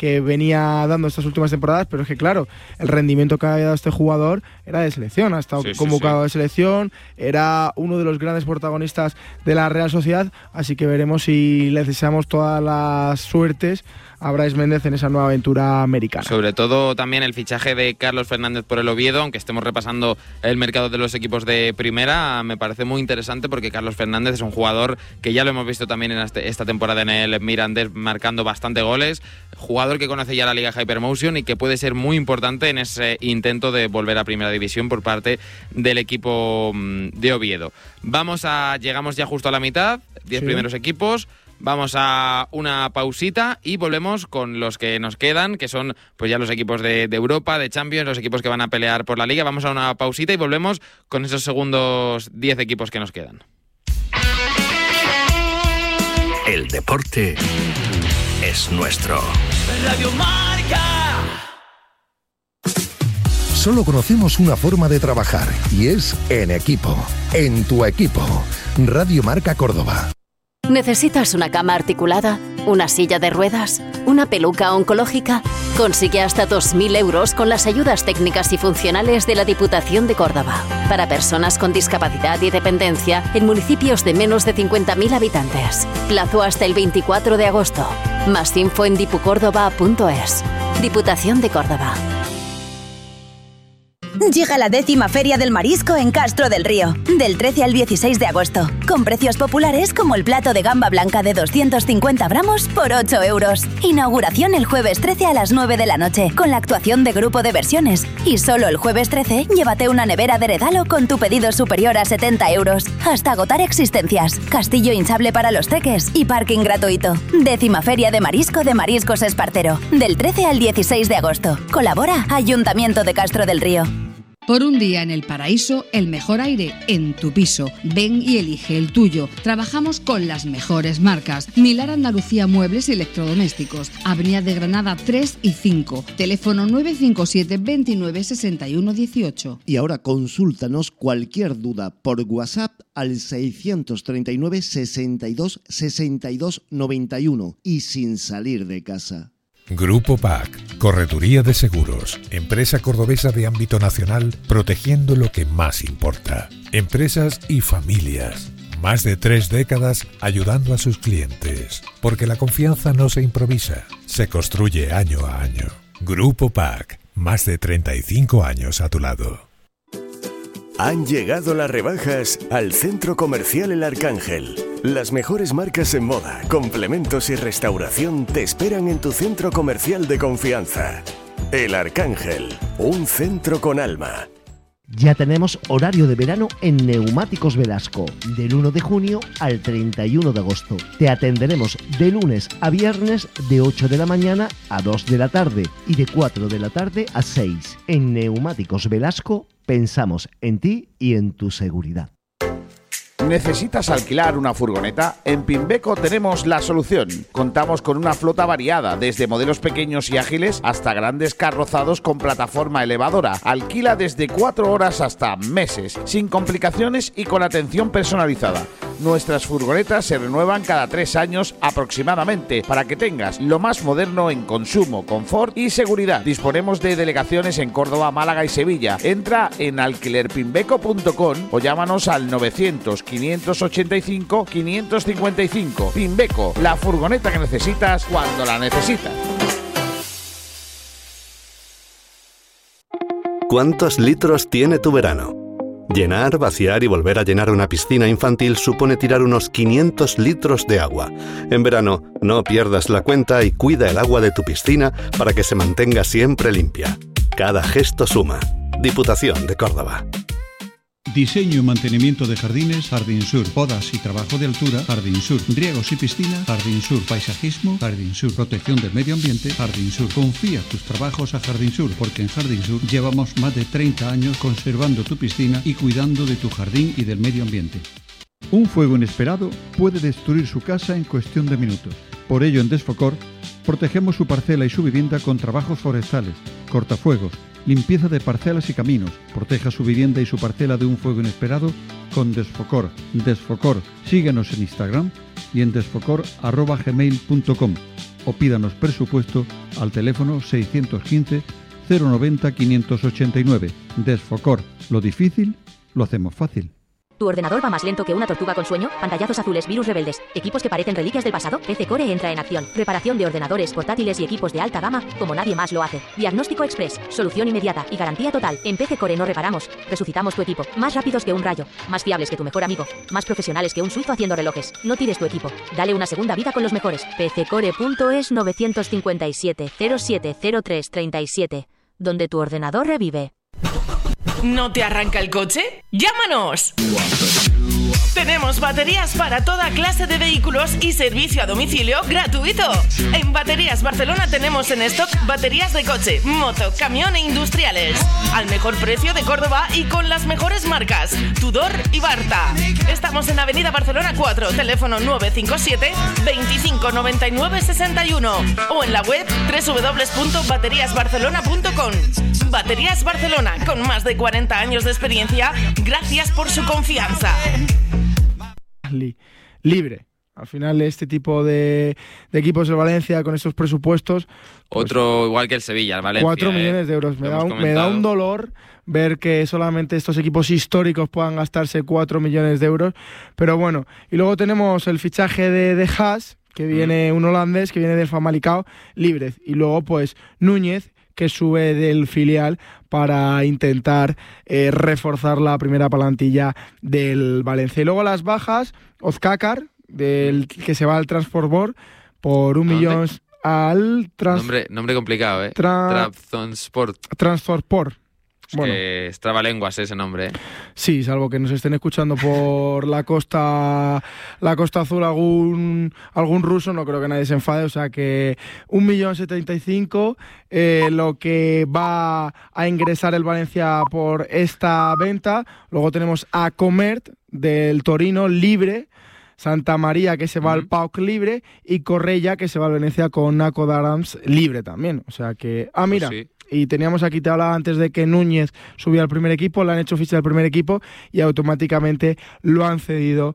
Speaker 1: que venía dando estas últimas temporadas, pero es que claro, el rendimiento que había dado este jugador era de selección, ha estado sí, convocado sí, sí. de selección, era uno de los grandes protagonistas de la Real Sociedad, así que veremos si le deseamos todas las suertes a Brais Méndez en esa nueva aventura americana.
Speaker 2: Sobre todo también el fichaje de Carlos Fernández por el Oviedo, aunque estemos repasando el mercado de los equipos de primera, me parece muy interesante porque Carlos Fernández es un jugador que ya lo hemos visto también en este, esta temporada en el Mirandés marcando bastante goles, jugador que conoce ya la Liga Hypermotion y que puede ser muy importante en ese intento de volver a Primera División por parte del equipo de Oviedo. Vamos a, llegamos ya justo a la mitad, diez sí. primeros equipos. Vamos a una pausita y volvemos con los que nos quedan, que son pues ya los equipos de, de Europa, de Champions, los equipos que van a pelear por la Liga. Vamos a una pausita y volvemos con esos segundos diez equipos que nos quedan.
Speaker 3: El deporte es nuestro. Radio Marca. Solo conocemos una forma de trabajar y es en equipo, en tu equipo. Radio Marca Córdoba.
Speaker 4: ¿Necesitas una cama articulada? ¿Una silla de ruedas? ¿Una peluca oncológica? Consigue hasta dos mil euros con las ayudas técnicas y funcionales de la Diputación de Córdoba. Para personas con discapacidad y dependencia en municipios de menos de cincuenta mil habitantes. Plazo hasta el veinticuatro de agosto. Más info en dipucórdoba punto es. Diputación de Córdoba.
Speaker 5: Llega la décima Feria del Marisco en Castro del Río, del trece al dieciséis de agosto, con precios populares como el plato de gamba blanca de doscientos cincuenta gramos por ocho euros. Inauguración el jueves trece a las nueve de la noche, con la actuación de Grupo de Versiones. Y solo el jueves trece, llévate una nevera de regalo con tu pedido superior a setenta euros. Hasta agotar existencias. Castillo hinchable para los teques y parking gratuito. Décima Feria de Marisco de Mariscos Espartero, del trece al dieciséis de agosto. Colabora Ayuntamiento de Castro del Río.
Speaker 6: Por un día en el paraíso, el mejor aire en tu piso. Ven y elige el tuyo. Trabajamos con las mejores marcas. Milar Andalucía Muebles y Electrodomésticos. Avenida de Granada tres y cinco. Teléfono nueve cinco siete, veintinueve, sesenta y uno, dieciocho.
Speaker 7: Y ahora consúltanos cualquier duda por WhatsApp al seiscientos treinta y nueve, sesenta y dos, sesenta y dos, noventa y uno y sin salir de casa.
Speaker 8: Grupo P A C, Correduría de Seguros, empresa cordobesa de ámbito nacional, protegiendo lo que más importa. Empresas y familias. Más de tres décadas ayudando a sus clientes. Porque la confianza no se improvisa, se construye año a año. Grupo P A C, más de treinta y cinco años a tu lado.
Speaker 3: Han llegado las rebajas al Centro Comercial El Arcángel. Las mejores marcas en moda, complementos y restauración te esperan en tu centro comercial de confianza. El Arcángel, un centro con alma.
Speaker 7: Ya tenemos horario de verano en Neumáticos Velasco, del uno de junio al treinta y uno de agosto. Te atenderemos de lunes a viernes de ocho de la mañana a dos de la tarde y de cuatro de la tarde a seis. En Neumáticos Velasco pensamos en ti y en tu seguridad.
Speaker 9: ¿Necesitas alquilar una furgoneta? En Pimbeco tenemos la solución. Contamos con una flota variada, desde modelos pequeños y ágiles hasta grandes carrozados con plataforma elevadora. Alquila desde cuatro horas hasta meses, sin complicaciones y con atención personalizada. Nuestras furgonetas se renuevan cada tres años aproximadamente, para que tengas lo más moderno en consumo, confort y seguridad. Disponemos de delegaciones en Córdoba, Málaga y Sevilla. Entra en alquiler pimbeco punto com o llámanos al novecientos, quinientos ochenta y cinco, quinientos cincuenta y cinco. Pimbeco, la furgoneta que necesitas cuando la necesitas.
Speaker 10: ¿Cuántos litros tiene tu verano? Llenar, vaciar y volver a llenar una piscina infantil supone tirar unos quinientos litros de agua. En verano, no pierdas la cuenta y cuida el agua de tu piscina para que se mantenga siempre limpia. Cada gesto suma. Diputación de Córdoba.
Speaker 11: Diseño y mantenimiento de jardines, Jardín Sur. Podas y trabajo de altura, Jardín Sur. Riegos y piscinas, Jardín Sur. Paisajismo, Jardín Sur. Protección del medio ambiente, Jardín Sur. Confía tus trabajos a Jardín Sur, porque en Jardín Sur llevamos más de treinta años conservando tu piscina y cuidando de tu jardín y del medio ambiente. Un fuego inesperado puede destruir su casa en cuestión de minutos. Por ello, en Desfocor, protegemos su parcela y su vivienda con trabajos forestales, cortafuegos, limpieza de parcelas y caminos. Proteja su vivienda y su parcela de un fuego inesperado con Desfocor. Desfocor. Síguenos en Instagram y en desfocor arroba gmail punto com. o pídanos presupuesto al teléfono seiscientos quince cero noventa quinientos ochenta y nueve. Desfocor, lo difícil lo hacemos fácil.
Speaker 12: ¿Tu ordenador va más lento que una tortuga con sueño? Pantallazos azules, virus rebeldes, equipos que parecen reliquias del pasado. P C Core entra en acción. Reparación de ordenadores, portátiles y equipos de alta gama como nadie más lo hace. Diagnóstico express, solución inmediata y garantía total. En P C Core no reparamos, resucitamos tu equipo. Más rápidos que un rayo, más fiables que tu mejor amigo, más profesionales que un suizo haciendo relojes. No tires tu equipo, dale una segunda vida con los mejores. p c core punto es nueve cinco siete cero siete cero tres tres siete, donde tu ordenador revive.
Speaker 13: ¿No te arranca el coche? ¡Llámanos! Tenemos baterías para toda clase de vehículos y servicio a domicilio gratuito. En Baterías Barcelona tenemos en stock baterías de coche, moto, camión e industriales. Al mejor precio de Córdoba y con las mejores marcas, Tudor y Barta. Estamos en Avenida Barcelona cuatro, teléfono nueve cinco siete, veinticinco noventa y nueve sesenta y uno o en la web doble u doble u doble u punto baterías barcelona punto com. Baterías Barcelona, con más de cuarenta años de experiencia, gracias por su confianza.
Speaker 1: Libre. Al final este tipo de, de equipos de Valencia con estos presupuestos... Pues,
Speaker 2: otro igual que el Sevilla, el Valencia.
Speaker 1: Cuatro
Speaker 2: eh,
Speaker 1: millones de euros. Me da, un, me da un dolor ver que solamente estos equipos históricos puedan gastarse cuatro millones de euros. Pero bueno, y luego tenemos el fichaje de, de Haas, que viene mm. un holandés, que viene del Famalicão, libre. Y luego pues Núñez, que sube del filial para intentar eh, reforzar la primera plantilla del Valencia. Y luego las bajas, Ozcácar, del que se va al Transport por un millón al... Trans...
Speaker 2: Nombre, nombre complicado, ¿eh?
Speaker 1: Tra...
Speaker 2: Transport.
Speaker 1: Transport.
Speaker 2: Es bueno. que es trabalenguas ese nombre, ¿eh?
Speaker 1: Sí, salvo que nos estén escuchando por la costa la costa azul algún algún ruso, no creo que nadie se enfade, o sea que un millón setenta y cinco eh, lo que va a ingresar el Valencia por esta venta. Luego tenemos a Comert del Torino libre, Santa María que se va uh-huh. al P A O K libre y Correia que se va al Venecia con Naco Darams libre también, o sea que ah mira pues sí. Y teníamos aquí, te hablaba antes de que Núñez subía al primer equipo, le han hecho ficha del primer equipo y automáticamente lo han cedido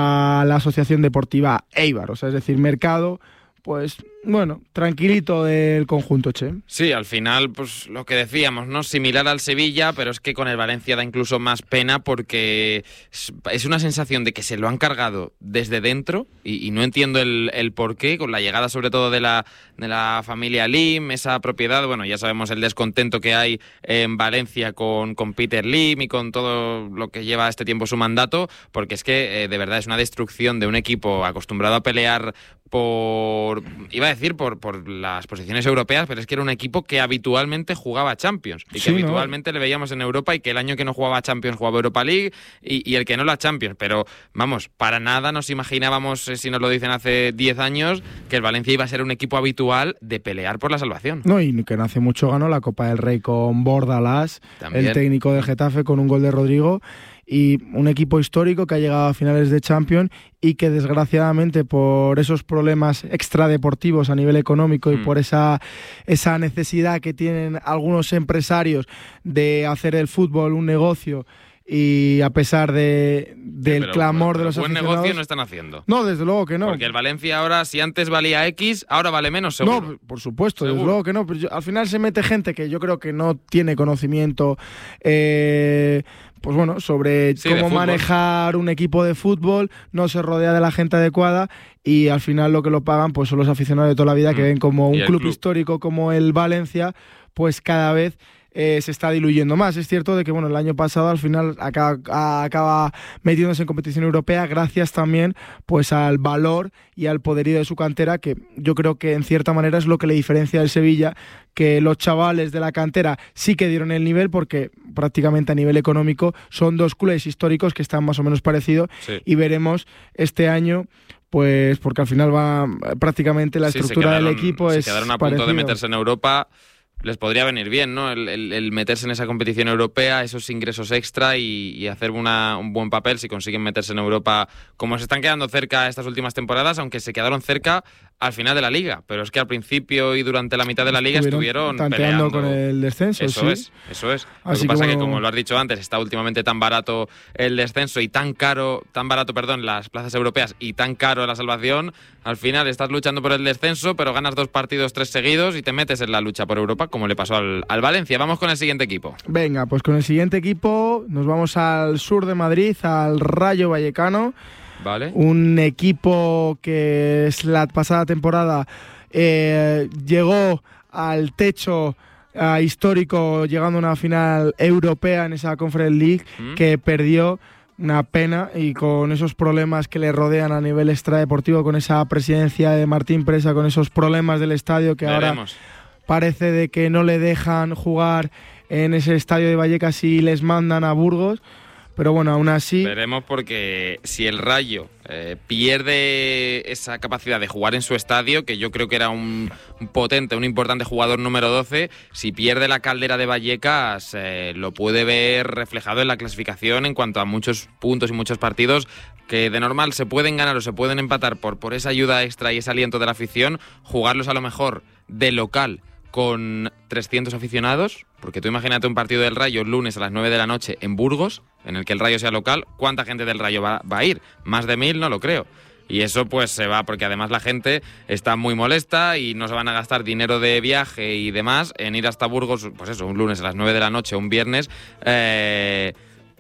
Speaker 1: a la Asociación Deportiva Eibar. O sea, es decir, mercado, pues bueno, tranquilito del conjunto, che.
Speaker 2: Sí, al final, pues lo que decíamos, ¿no? Similar al Sevilla, pero es que con el Valencia da incluso más pena porque es una sensación de que se lo han cargado desde dentro y, y no entiendo el, el por qué, con la llegada sobre todo de la, de la familia Lim, esa propiedad, bueno, ya sabemos el descontento que hay en Valencia con, con Peter Lim y con todo lo que lleva este tiempo su mandato, porque es que eh, de verdad es una destrucción de un equipo acostumbrado a pelear por, iba a decir por, por las posiciones europeas, pero es que era un equipo que habitualmente jugaba Champions y que sí, habitualmente ¿no? le veíamos en Europa y que el año que no jugaba Champions jugaba Europa League y, y el que no la Champions, pero vamos, para nada nos imaginábamos, eh, si nos lo dicen hace diez años, que el Valencia iba a ser un equipo habitual de pelear por la salvación.
Speaker 1: No, y que no hace mucho ganó la Copa del Rey con Bordalás, También. el técnico del Getafe, con un gol de Rodrigo. Y un equipo histórico que ha llegado a finales de Champions y que desgraciadamente por esos problemas extradeportivos a nivel económico y mm. por esa, esa necesidad que tienen algunos empresarios de hacer el fútbol un negocio, y a pesar de del sí, clamor pero, de los
Speaker 2: buen
Speaker 1: aficionados...
Speaker 2: negocio no están haciendo.
Speaker 1: No, desde luego que no.
Speaker 2: Porque el Valencia ahora, si antes valía X, ahora vale menos, seguro.
Speaker 1: No, por supuesto, seguro. Desde luego que no. Pero yo, al final se mete gente que yo creo que no tiene conocimiento... Eh, pues bueno, sobre sí, cómo manejar un equipo de fútbol, no se rodea de la gente adecuada y al final lo que lo pagan pues son los aficionados de toda la vida mm. que ven como un club, club histórico como el Valencia, pues cada vez eh, se está diluyendo más. Es cierto de que bueno, el año pasado al final acaba, acaba metiéndose en competición europea gracias también pues al valor y al poderío de su cantera, que yo creo que en cierta manera es lo que le diferencia del Sevilla, que los chavales de la cantera sí que dieron el nivel porque prácticamente a nivel económico son dos clubes históricos que están más o menos parecidos sí. y veremos este año pues porque al final va prácticamente la sí, estructura quedaron, del equipo
Speaker 2: se
Speaker 1: es
Speaker 2: quedaron a
Speaker 1: parecido.
Speaker 2: Punto de meterse en Europa. Les podría venir bien, ¿no? El, el, el meterse en esa competición europea, esos ingresos extra y, y hacer una, un buen papel si consiguen meterse en Europa como se están quedando cerca estas últimas temporadas, aunque se quedaron cerca al final de la liga, pero es que al principio y durante la mitad de la liga estuvieron,
Speaker 1: estuvieron
Speaker 2: tanteando
Speaker 1: con el descenso.
Speaker 2: Eso
Speaker 1: sí.
Speaker 2: es, eso es.
Speaker 1: Así
Speaker 2: lo que pasa
Speaker 1: que,
Speaker 2: es
Speaker 1: bueno,
Speaker 2: que, como lo has dicho antes, está últimamente tan barato el descenso y tan caro, tan barato, perdón, las plazas europeas y tan caro la salvación. Al final estás luchando por el descenso, pero ganas dos partidos, tres seguidos y te metes en la lucha por Europa, como le pasó al, al Valencia. Vamos con el siguiente equipo.
Speaker 1: Venga, pues con el siguiente equipo nos vamos al sur de Madrid, al Rayo Vallecano.
Speaker 2: Vale.
Speaker 1: Un equipo que es la pasada temporada eh, llegó al techo uh, histórico, llegando a una final europea en esa Conference League, ¿Mm? que perdió. Una pena, y con esos problemas que le rodean a nivel extradeportivo, con esa presidencia de Martín Presa, con esos problemas del estadio que
Speaker 2: Veremos.
Speaker 1: ahora parece de que no le dejan jugar en ese estadio de Vallecas y les mandan a Burgos. Pero bueno, aún así...
Speaker 2: Veremos, porque si el Rayo eh, pierde esa capacidad de jugar en su estadio, que yo creo que era un, un potente, un importante jugador número doce, si pierde la Caldera de Vallecas, eh, lo puede ver reflejado en la clasificación en cuanto a muchos puntos y muchos partidos que de normal se pueden ganar o se pueden empatar por, por esa ayuda extra y ese aliento de la afición, jugarlos a lo mejor de local con trescientos aficionados, porque tú imagínate un partido del Rayo lunes a las nueve de la noche en Burgos, en el que el Rayo sea local, ¿cuánta gente del Rayo va, va a ir? Más de mil, no lo creo. Y eso pues se va, porque además la gente está muy molesta y no se van a gastar dinero de viaje y demás en ir hasta Burgos, pues eso, un lunes a las nueve de la noche, un viernes, eh,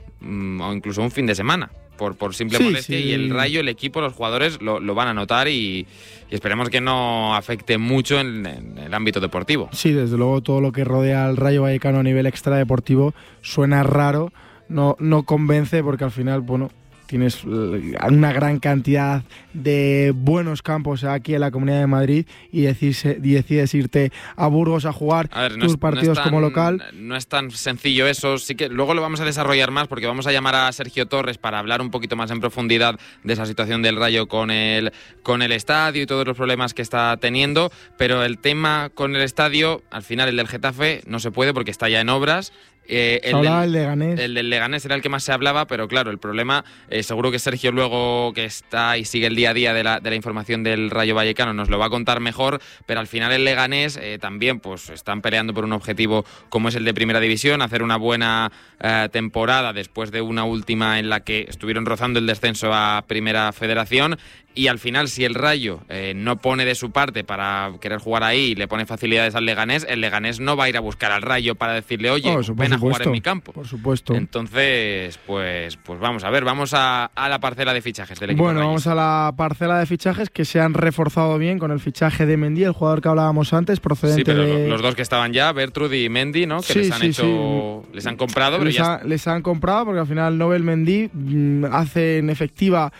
Speaker 2: o incluso un fin de semana. Por, por simple
Speaker 1: sí,
Speaker 2: molestia,
Speaker 1: sí.
Speaker 2: Y el Rayo, el equipo, los jugadores lo, lo van a notar y, y esperemos que no afecte mucho en, en el ámbito deportivo.
Speaker 1: Sí, desde luego todo lo que rodea al Rayo Vallecano a nivel extradeportivo suena raro, no, no convence, porque al final, bueno, tienes una gran cantidad de buenos campos aquí en la Comunidad de Madrid y decides, decides irte a Burgos a jugar
Speaker 2: a ver, no
Speaker 1: tus
Speaker 2: es,
Speaker 1: partidos
Speaker 2: no es tan,
Speaker 1: como local.
Speaker 2: No es tan sencillo eso, sí que luego lo vamos a desarrollar más, porque vamos a llamar a Sergio Torres para hablar un poquito más en profundidad de esa situación del Rayo con el, con el estadio y todos los problemas que está teniendo, pero el tema con el estadio, al final el del Getafe no se puede porque está ya en obras. Eh, el,
Speaker 1: Hablaba
Speaker 2: del,
Speaker 1: el Leganés.
Speaker 2: el del Leganés era el que más se hablaba, pero claro, el problema, eh, seguro que Sergio luego, que está y sigue el día a día de la, de la información del Rayo Vallecano, nos lo va a contar mejor, pero al final el Leganés eh, también pues están peleando por un objetivo como es el de Primera División, hacer una buena eh, temporada después de una última en la que estuvieron rozando el descenso a Primera Federación. Y al final, si el Rayo eh, no pone de su parte para querer jugar ahí y le pone facilidades al Leganés, el Leganés no va a ir a buscar al Rayo para decirle, oye,
Speaker 1: oh, eso,
Speaker 2: ven
Speaker 1: supuesto,
Speaker 2: a jugar en mi campo.
Speaker 1: Por supuesto.
Speaker 2: Entonces, pues, pues vamos a ver, vamos a, a la parcela de fichajes del equipo.
Speaker 1: Bueno, vamos a la parcela de fichajes que se han reforzado bien con el fichaje de Mendy, el jugador que hablábamos antes, procedente
Speaker 2: sí, pero
Speaker 1: de...
Speaker 2: los dos que estaban ya, Bertrud y Mendy, ¿no? Que
Speaker 1: sí,
Speaker 2: les han
Speaker 1: sí,
Speaker 2: hecho,
Speaker 1: sí.
Speaker 2: les han comprado, pero
Speaker 1: les,
Speaker 2: ya
Speaker 1: ha, les han comprado porque al final Nobel Mendy mmm, hace en efectiva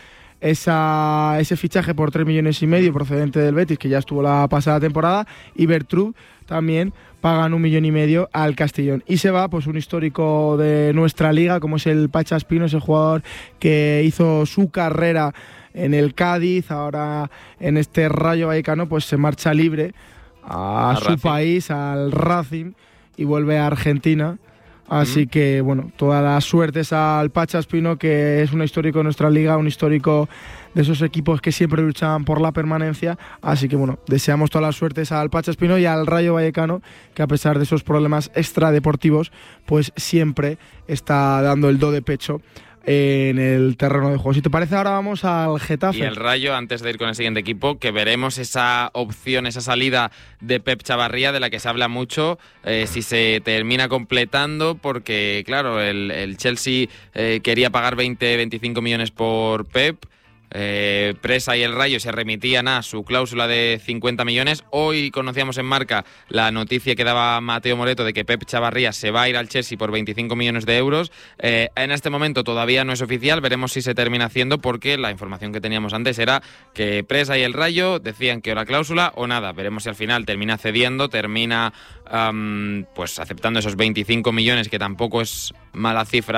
Speaker 1: esa, ese fichaje por tres millones y medio procedente del Betis, que ya estuvo la pasada temporada, y Bertrud también pagan un millón y medio al Castellón. Y se va pues un histórico de nuestra liga, como es el Pacha Espino, ese jugador que hizo su carrera en el Cádiz, ahora en este Rayo Vallecano, pues se marcha libre a, a su Racing. país, al Racing, y vuelve a Argentina. Así que, bueno, todas las suertes al Pacha Espino, que es un histórico de nuestra liga, un histórico de esos equipos que siempre luchaban por la permanencia. Así que, bueno, deseamos todas las suertes al Pacha Espino y al Rayo Vallecano, que a pesar de esos problemas extradeportivos, pues siempre está dando el do de pecho en el terreno de juego. Si te parece, ahora vamos al Getafe.
Speaker 2: Y el Rayo, antes de ir con el siguiente equipo, que veremos esa opción, esa salida de Pep Chavarría, de la que se habla mucho, eh, si se termina completando, porque claro, el, el Chelsea eh, quería pagar veinte, veinticinco millones por Pep. Eh, Presa y el Rayo se remitían a su cláusula de cincuenta millones. Hoy conocíamos en Marca la noticia que daba Mateo Moreto de que Pep Chavarría se va a ir al Chelsea por veinticinco millones de euros. Eh, en este momento todavía no es oficial, veremos si se termina haciendo, porque la información que teníamos antes era que Presa y el Rayo decían que o la cláusula o nada. Veremos si al final termina cediendo, termina um, pues aceptando esos veinticinco millones, que tampoco es mala cifra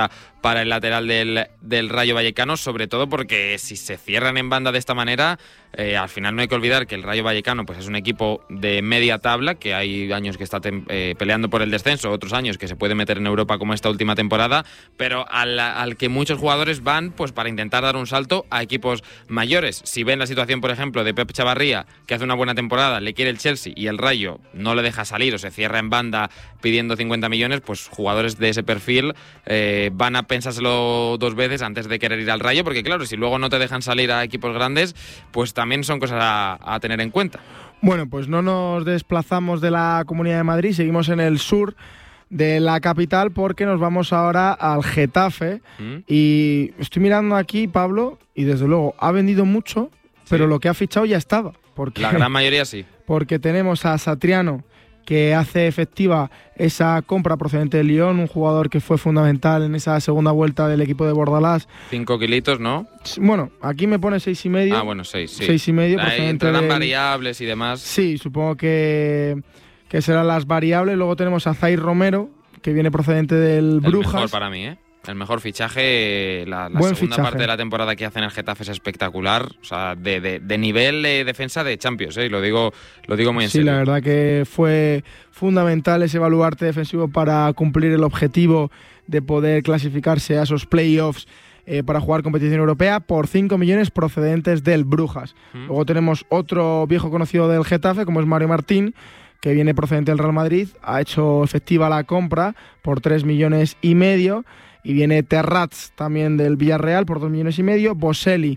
Speaker 2: para el lateral del, del Rayo Vallecano, sobre todo porque si se cierran en banda de esta manera, eh, al final no hay que olvidar que el Rayo Vallecano pues es un equipo de media tabla, que hay años que está tem- eh, peleando por el descenso, otros años que se puede meter en Europa como esta última temporada, pero al, al que muchos jugadores van pues para intentar dar un salto a equipos mayores. Si ven la situación, por ejemplo, de Pep Chavarría, que hace una buena temporada, le quiere el Chelsea y el Rayo no le deja salir o se cierra en banda pidiendo cincuenta millones, pues jugadores de ese perfil eh, van a pensárselo dos veces antes de querer ir al Rayo, porque claro, si luego no te dejan salir a equipos grandes, pues también son cosas a, a tener en cuenta.
Speaker 1: Bueno, pues no nos desplazamos de la Comunidad de Madrid, seguimos en el sur de la capital porque nos vamos ahora al Getafe. ¿Mm? Y estoy mirando aquí, Pablo, y desde luego ha vendido mucho, sí, pero lo que ha fichado ya estaba. Porque,
Speaker 2: la gran mayoría sí.
Speaker 1: Porque tenemos a Satriano, que hace efectiva esa compra procedente de Lyon, un jugador que fue fundamental en esa segunda vuelta del equipo de Bordalás.
Speaker 2: Cinco kilitos, ¿no?
Speaker 1: Bueno, aquí me pone seis y medio.
Speaker 2: Ah, bueno, seis, sí.
Speaker 1: Seis y medio.
Speaker 2: Ahí entrarán
Speaker 1: del...
Speaker 2: variables y demás.
Speaker 1: Sí, supongo que, que serán las variables. Luego tenemos a Zaire Romero, que viene procedente del Brujas.
Speaker 2: El mejor para mí, ¿eh? El mejor fichaje, la, la
Speaker 1: Buen
Speaker 2: segunda
Speaker 1: fichaje.
Speaker 2: parte de la temporada que hace en el Getafe es espectacular, o sea, de, de, de nivel de defensa de Champions, ¿eh? Y lo digo, lo digo muy en
Speaker 1: sí,
Speaker 2: serio.
Speaker 1: Sí, la verdad que fue fundamental ese baluarte defensivo para cumplir el objetivo de poder clasificarse a esos playoffs eh, para jugar competición europea por cinco millones procedentes del Brujas. ¿Mm? Luego tenemos otro viejo conocido del Getafe, como es Mario Martín, que viene procedente del Real Madrid, ha hecho efectiva la compra por tres millones y medio. Y viene Terrats también del Villarreal por dos millones y medio. Boselli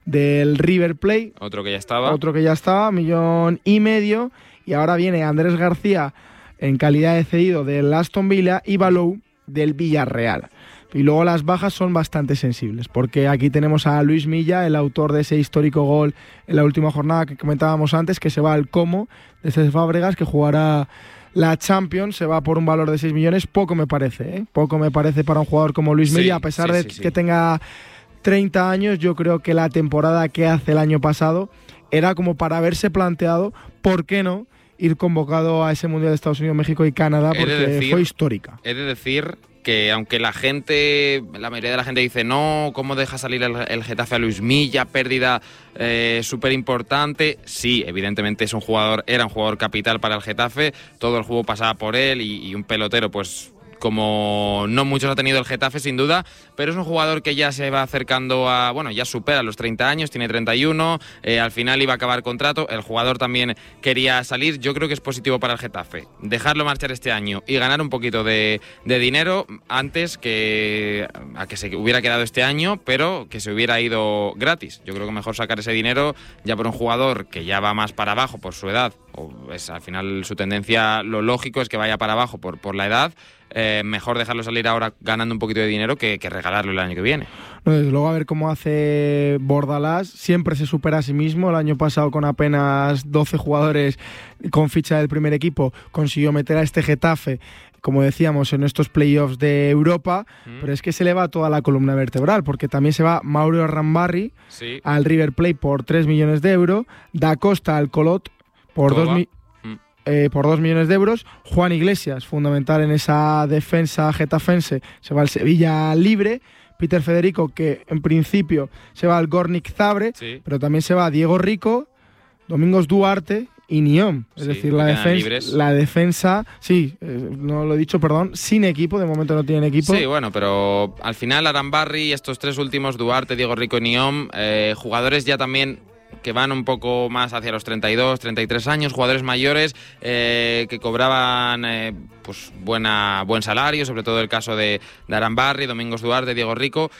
Speaker 1: del River Plate.
Speaker 2: Otro que ya estaba.
Speaker 1: Otro que ya estaba, millón y medio. Y ahora viene Andrés García en calidad de cedido del Aston Villa y Balou del Villarreal. Y luego las bajas son bastante sensibles, porque aquí tenemos a Luis Milla, el autor de ese histórico gol en la última jornada que comentábamos antes, que se va al Como de Cés Fábregas, que jugará la Champions, se va por un valor de seis millones. Poco me parece, ¿eh? Poco me parece para un jugador como Luis Milla, sí, a pesar sí, de sí, sí. que tenga treinta años. Yo creo que la temporada que hace el año pasado era como para haberse planteado, ¿por qué no?, ir convocado a ese Mundial de Estados Unidos, México y Canadá, porque de decir, fue histórica.
Speaker 2: He de decir que aunque la gente, la mayoría de la gente dice no, ¿cómo deja salir el, el Getafe a Luis Milla? Pérdida eh, súper importante. Sí, evidentemente es un jugador, era un jugador capital para el Getafe, todo el juego pasaba por él y, y un pelotero pues como no muchos ha tenido el Getafe sin duda, pero es un jugador que ya se va acercando a, bueno, ya supera los treinta años, tiene treinta y uno, eh, al final iba a acabar contrato, el jugador también quería salir. Yo creo que es positivo para el Getafe dejarlo marchar este año y ganar un poquito de, de dinero antes que a que se hubiera quedado este año, pero que se hubiera ido gratis. Yo creo que mejor sacar ese dinero ya por un jugador que ya va más para abajo por su edad, o es al final su tendencia, lo lógico es que vaya para abajo por, por la edad. Eh, mejor dejarlo salir ahora ganando un poquito de dinero que, que regalarlo el año que viene.
Speaker 1: No, desde luego, a ver cómo hace Bordalás. Siempre se supera a sí mismo. El año pasado, con apenas doce jugadores con ficha del primer equipo, consiguió meter a este Getafe, como decíamos, en estos playoffs de Europa, mm. pero es que se le va toda la columna vertebral, porque también se va Mauro Rambarri sí. al River Plate por tres millones de euros, Da Costa al Colot por dos millones Eh, por dos millones de euros. Juan Iglesias, fundamental en esa defensa getafense, se va al Sevilla libre. Peter Federico, que en principio se va al Gornik Zabre, sí. pero también se va Diego Rico, Domingos Duarte y Niom. Es sí, decir, la, defen- la defensa, sí, eh, no lo he dicho, perdón, sin equipo, de momento no tienen equipo.
Speaker 2: Sí, bueno, pero al final Arambarri, estos tres últimos, Duarte, Diego Rico y Niom, eh, jugadores ya también que van un poco más hacia los treinta y dos, treinta y tres años, jugadores mayores eh, que cobraban eh, pues buena, buen salario, sobre todo el caso de, de Arambarri, Domingos Duarte, Diego Rico,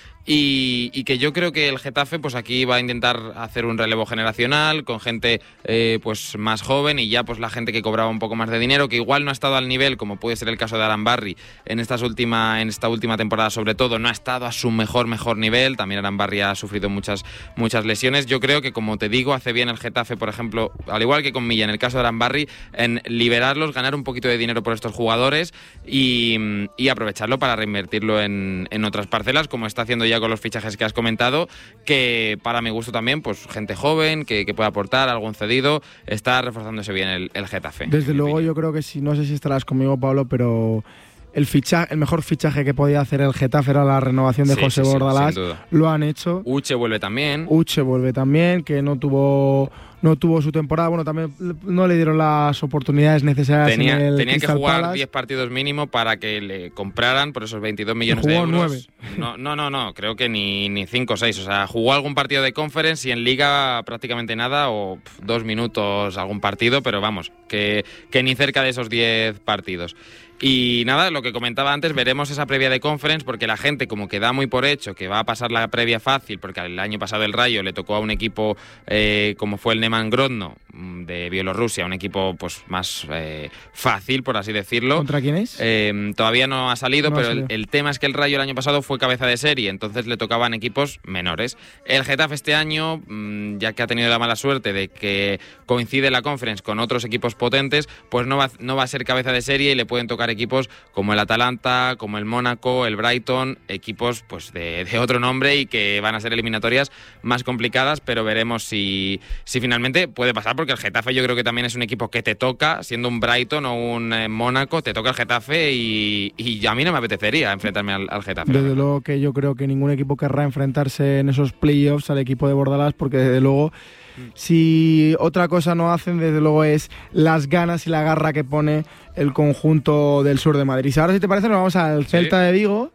Speaker 2: y, y que yo creo que el Getafe pues aquí va a intentar hacer un relevo generacional con gente eh, pues más joven y ya pues la gente que cobraba un poco más de dinero, que igual no ha estado al nivel, como puede ser el caso de Arambarri en, estas última, en esta última temporada, sobre todo no ha estado a su mejor, mejor nivel. También Arambarri ha sufrido muchas, muchas lesiones. Yo creo que, como te digo, hace bien el Getafe, por ejemplo, al igual que con Milla en el caso de Arambarri, en liberarlos, ganar un poquito de dinero por estos jugadores y, y aprovecharlo para reinvertirlo en, en otras parcelas, como está haciendo ya con los fichajes que has comentado, que para mi gusto también, pues gente joven que, que puede aportar, algún cedido, está reforzándose bien el, el Getafe.
Speaker 1: Desde luego opinión. Yo creo que sí, no sé si estarás conmigo, Pablo, pero el fichaje, el mejor fichaje que podía hacer el Getafe era la renovación de
Speaker 2: Sí,
Speaker 1: José
Speaker 2: sí, sí,
Speaker 1: Bordalás.
Speaker 2: sin duda.
Speaker 1: Lo han hecho.
Speaker 2: Uche vuelve también.
Speaker 1: Uche vuelve también, que no tuvo no tuvo su temporada. Bueno, también no le dieron las oportunidades necesarias
Speaker 2: Tenía,
Speaker 1: en el
Speaker 2: tenía que
Speaker 1: Crystal
Speaker 2: jugar
Speaker 1: Palace.
Speaker 2: diez partidos mínimo para que le compraran por esos veintidós millones
Speaker 1: jugó
Speaker 2: de euros.
Speaker 1: nueve.
Speaker 2: No, no, no, no, creo que ni, ni cinco o seis. O sea, jugó algún partido de Conference y en Liga prácticamente nada, o pf, dos minutos algún partido, pero vamos, que, que ni cerca de esos diez partidos. Y nada, lo que comentaba antes, veremos esa previa de Conference, porque la gente como que da muy por hecho que va a pasar la previa fácil, porque el año pasado el Rayo le tocó a un equipo eh, como fue el Neman Grodno de Bielorrusia, un equipo pues más eh, fácil, por así decirlo.
Speaker 1: ¿Contra quién es?
Speaker 2: Eh, todavía no ha salido,
Speaker 1: No ha
Speaker 2: pero
Speaker 1: salido.
Speaker 2: El, el tema es que el Rayo el año pasado fue cabeza de serie, entonces le tocaban equipos menores. El Getafe este año, mmm, ya que ha tenido la mala suerte de que coincide la Conference con otros equipos potentes, pues no va, no va a ser cabeza de serie y le pueden tocar equipos como el Atalanta, como el Mónaco, el Brighton, equipos pues de, de otro nombre y que van a ser eliminatorias más complicadas, pero veremos si, si finalmente puede pasar, porque el Getafe yo creo que también es un equipo que te toca, siendo un Brighton o un eh, Mónaco, te toca el Getafe y, y a mí no me apetecería enfrentarme al, al Getafe.
Speaker 1: Desde luego que yo creo que ningún equipo querrá enfrentarse en esos playoffs al equipo de Bordalás, porque desde luego, si otra cosa no hacen, desde luego es las ganas y la garra que pone el conjunto del sur de Madrid. Y ahora, si te parece, nos vamos al Celta de Vigo,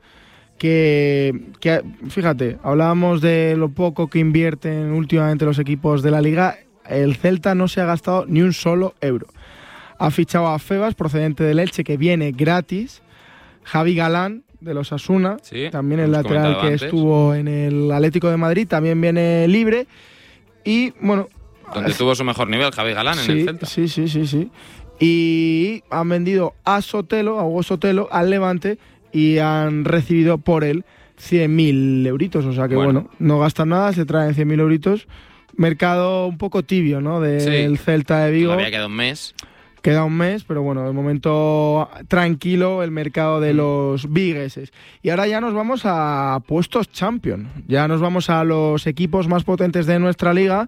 Speaker 1: que, que fíjate, hablábamos de lo poco que invierten últimamente los equipos de la Liga. El Celta no se ha gastado ni un solo euro. Ha fichado a Febas, procedente del Elche, que viene gratis. Javi Galán, de los Asuna,
Speaker 2: Sí,
Speaker 1: también el
Speaker 2: lo hemos
Speaker 1: lateral que
Speaker 2: comentado antes.
Speaker 1: estuvo en el Atlético de Madrid, también viene libre. Y bueno,
Speaker 2: Donde tuvo su mejor nivel Javi Galán en
Speaker 1: sí,
Speaker 2: el Celta.
Speaker 1: Sí, sí, sí, sí. Y han vendido a Sotelo, a Hugo Sotelo, al Levante, y han recibido por él cien mil euritos. O sea que bueno,
Speaker 2: Bueno.
Speaker 1: no gastan nada, se traen cien mil euritos. Mercado un poco tibio, ¿no? Del
Speaker 2: Sí.
Speaker 1: Celta de Vigo.
Speaker 2: Todavía queda un mes.
Speaker 1: Queda un mes, pero bueno, de momento tranquilo el mercado de los vigueses. Y ahora ya nos vamos a puestos champion. Ya nos vamos a los equipos más potentes de nuestra liga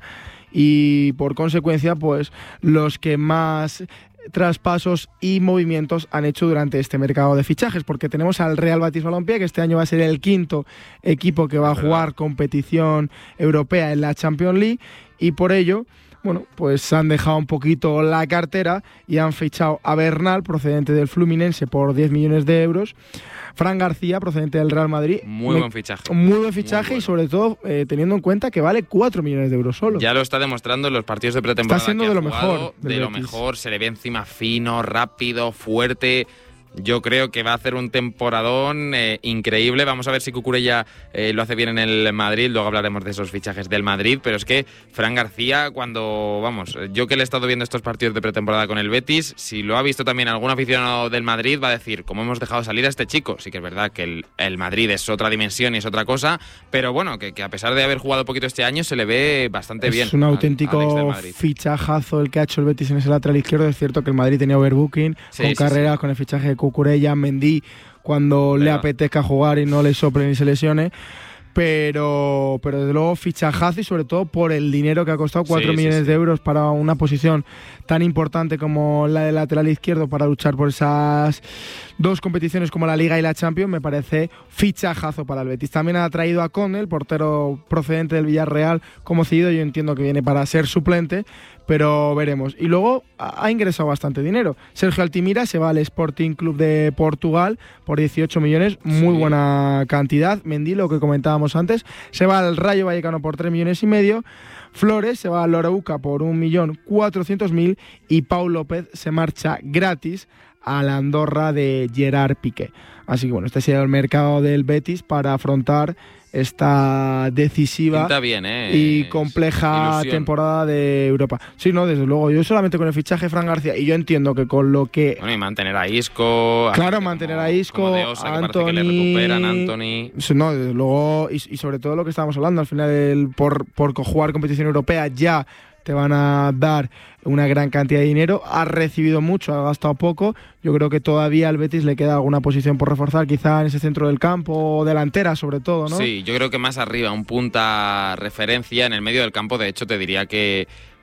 Speaker 1: y por consecuencia, pues los que más traspasos y movimientos han hecho durante este mercado de fichajes, porque tenemos al Real Betis Balompié, que este año va a ser el quinto equipo que va a jugar competición europea en la Champions League, y por ello, bueno, pues han dejado un poquito la cartera y han fichado a Bernal, procedente del Fluminense, por diez millones de euros. Fran García, procedente del Real Madrid.
Speaker 2: Muy
Speaker 1: Me-
Speaker 2: buen fichaje.
Speaker 1: Muy buen fichaje
Speaker 2: Muy
Speaker 1: y sobre todo eh, teniendo en cuenta que vale cuatro millones de euros solo.
Speaker 2: Ya lo está demostrando en los partidos de pretemporada.
Speaker 1: Está siendo
Speaker 2: que ha
Speaker 1: de lo
Speaker 2: jugado,
Speaker 1: mejor del
Speaker 2: De lo
Speaker 1: Betis.
Speaker 2: mejor, se le ve encima fino, rápido, fuerte. Yo creo que va a hacer un temporadón eh, increíble. Vamos a ver si Cucurella eh, lo hace bien en el Madrid. Luego hablaremos de esos fichajes del Madrid. Pero es que Fran García, cuando, vamos, yo que le he estado viendo estos partidos de pretemporada con el Betis, si lo ha visto también algún aficionado del Madrid, va a decir, ¿cómo hemos dejado salir a este chico? Sí que es verdad que el, el Madrid es otra dimensión y es otra cosa, pero bueno, que, que a pesar de haber jugado poquito este año, se le ve bastante bien.
Speaker 1: Es un
Speaker 2: al-
Speaker 1: auténtico
Speaker 2: al ex del Madrid.
Speaker 1: fichajazo el que ha hecho el Betis en ese lateral izquierdo. Es cierto que el Madrid tenía overbooking,
Speaker 2: Sí,
Speaker 1: con
Speaker 2: sí,
Speaker 1: carreras, con el fichaje de Cucurella, Mendy, cuando le
Speaker 2: Verdad.
Speaker 1: apetezca jugar y no le sople ni se lesione. Pero, pero desde luego fichajazo, y sobre todo por el dinero que ha costado, cuatro
Speaker 2: Sí, sí,
Speaker 1: millones
Speaker 2: sí.
Speaker 1: de euros para una posición tan importante como la de lateral izquierdo, para luchar por esas dos competiciones como la Liga y la Champions. Me parece fichajazo para el Betis. También ha traído a Conde, el portero procedente del Villarreal, como cedido. Yo entiendo que viene para ser suplente, pero veremos. Y luego ha ha ingresado bastante dinero. Sergio Altimira se va al Sporting Club de Portugal por dieciocho millones, muy
Speaker 2: Sí.
Speaker 1: buena cantidad. Mendy, lo que comentábamos antes, se va al Rayo Vallecano por tres millones y medio. Flores se va al Lorauca por un millón cuatrocientos mil y Pau López se marcha gratis a la Andorra de Gerard Piqué. Así que bueno, este sería el mercado del Betis para afrontar esta decisiva
Speaker 2: Pinta bien, ¿eh?
Speaker 1: y
Speaker 2: Es
Speaker 1: compleja
Speaker 2: ilusión.
Speaker 1: temporada de Europa. Sí, no, desde luego. Yo solamente con el fichaje de Fran García, y yo entiendo que con lo que...
Speaker 2: Bueno, y mantener a Isco.
Speaker 1: Claro,
Speaker 2: como-
Speaker 1: mantener a Isco,
Speaker 2: como de Osa, que parece
Speaker 1: Anthony...
Speaker 2: que le recuperan, Anthony.
Speaker 1: Sí, no, desde luego, y, y sobre todo lo que estábamos hablando, al final, el, por, por jugar competición europea ya te van a dar una gran cantidad de dinero. Ha recibido mucho, ha gastado poco. Yo creo que todavía al Betis le queda alguna posición por reforzar, quizá en ese centro del campo, delantera sobre todo, ¿no?
Speaker 2: Sí, yo creo que más arriba, un punta referencia en el medio del campo. De hecho, te diría que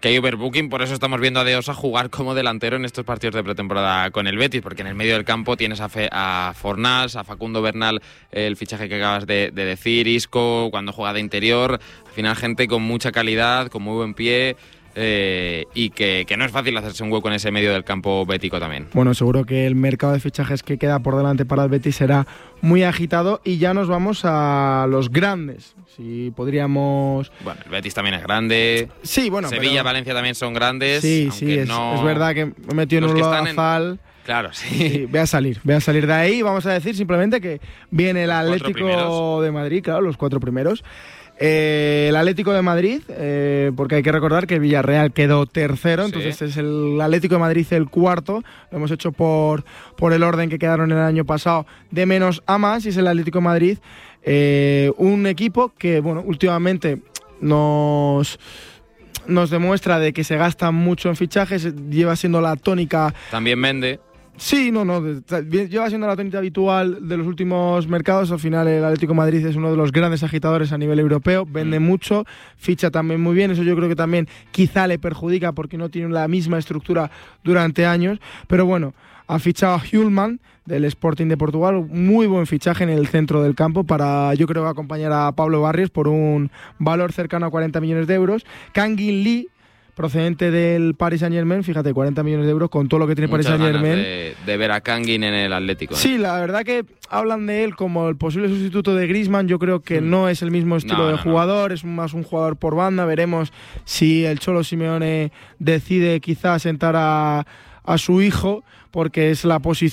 Speaker 2: que hay overbooking, por eso estamos viendo a De Osa jugar como delantero en estos partidos de pretemporada con el Betis, porque en el medio del campo tienes a, Fe, a Fornals, a Facundo Bernal, el fichaje que acabas de, de decir, Isco, cuando juega de interior, al final gente con mucha calidad, con muy buen pie... Eh, y que, que no es fácil hacerse un hueco en ese medio del campo bético también.
Speaker 1: Bueno, seguro que el mercado de fichajes que queda por delante para el Betis será muy agitado y ya nos vamos a los grandes. Si podríamos...
Speaker 2: Bueno, el Betis también es grande.
Speaker 1: Sí, bueno,
Speaker 2: Sevilla,
Speaker 1: pero...
Speaker 2: Valencia también son grandes.
Speaker 1: Sí, sí, es,
Speaker 2: no...
Speaker 1: es verdad que me metió en un lodazal. En...
Speaker 2: Claro, sí.
Speaker 1: sí. Voy a salir, voy a salir de ahí. Vamos a decir simplemente que viene el Atlético de Madrid, claro, los cuatro primeros. Eh, el Atlético de Madrid, eh, porque hay que recordar que el Villarreal quedó tercero, sí. Entonces es el Atlético de Madrid el cuarto, lo hemos hecho por, por el orden que quedaron el año pasado, de menos a más, y es el Atlético de Madrid, eh, un equipo que, bueno, últimamente nos... nos demuestra de que se gasta mucho en fichajes, lleva siendo la tónica...
Speaker 2: También vende...
Speaker 1: Sí, no, no, lleva siendo la tónica habitual de los últimos mercados. Al final el Atlético de Madrid es uno de los grandes agitadores a nivel europeo, vende mm. mucho, ficha también muy bien, eso yo creo que también quizá le perjudica porque no tiene la misma estructura durante años, pero bueno, ha fichado a Hjulman del Sporting de Portugal, muy buen fichaje en el centro del campo para, yo creo, acompañar a Pablo Barrios por un valor cercano a cuarenta millones de euros. Kangin Lee, procedente del Paris Saint-Germain, fíjate, cuarenta millones de euros con todo lo que tiene Muchas Paris Saint-Germain.
Speaker 2: De, de ver a Kangin en el Atlético. ¿eh?
Speaker 1: Sí, la verdad que hablan de él como el posible sustituto de Griezmann. Yo creo que mm. no es el mismo estilo no, de no, jugador, no. es más un jugador por banda. Veremos si el Cholo Simeone decide quizás sentar a, a su hijo, porque es la posición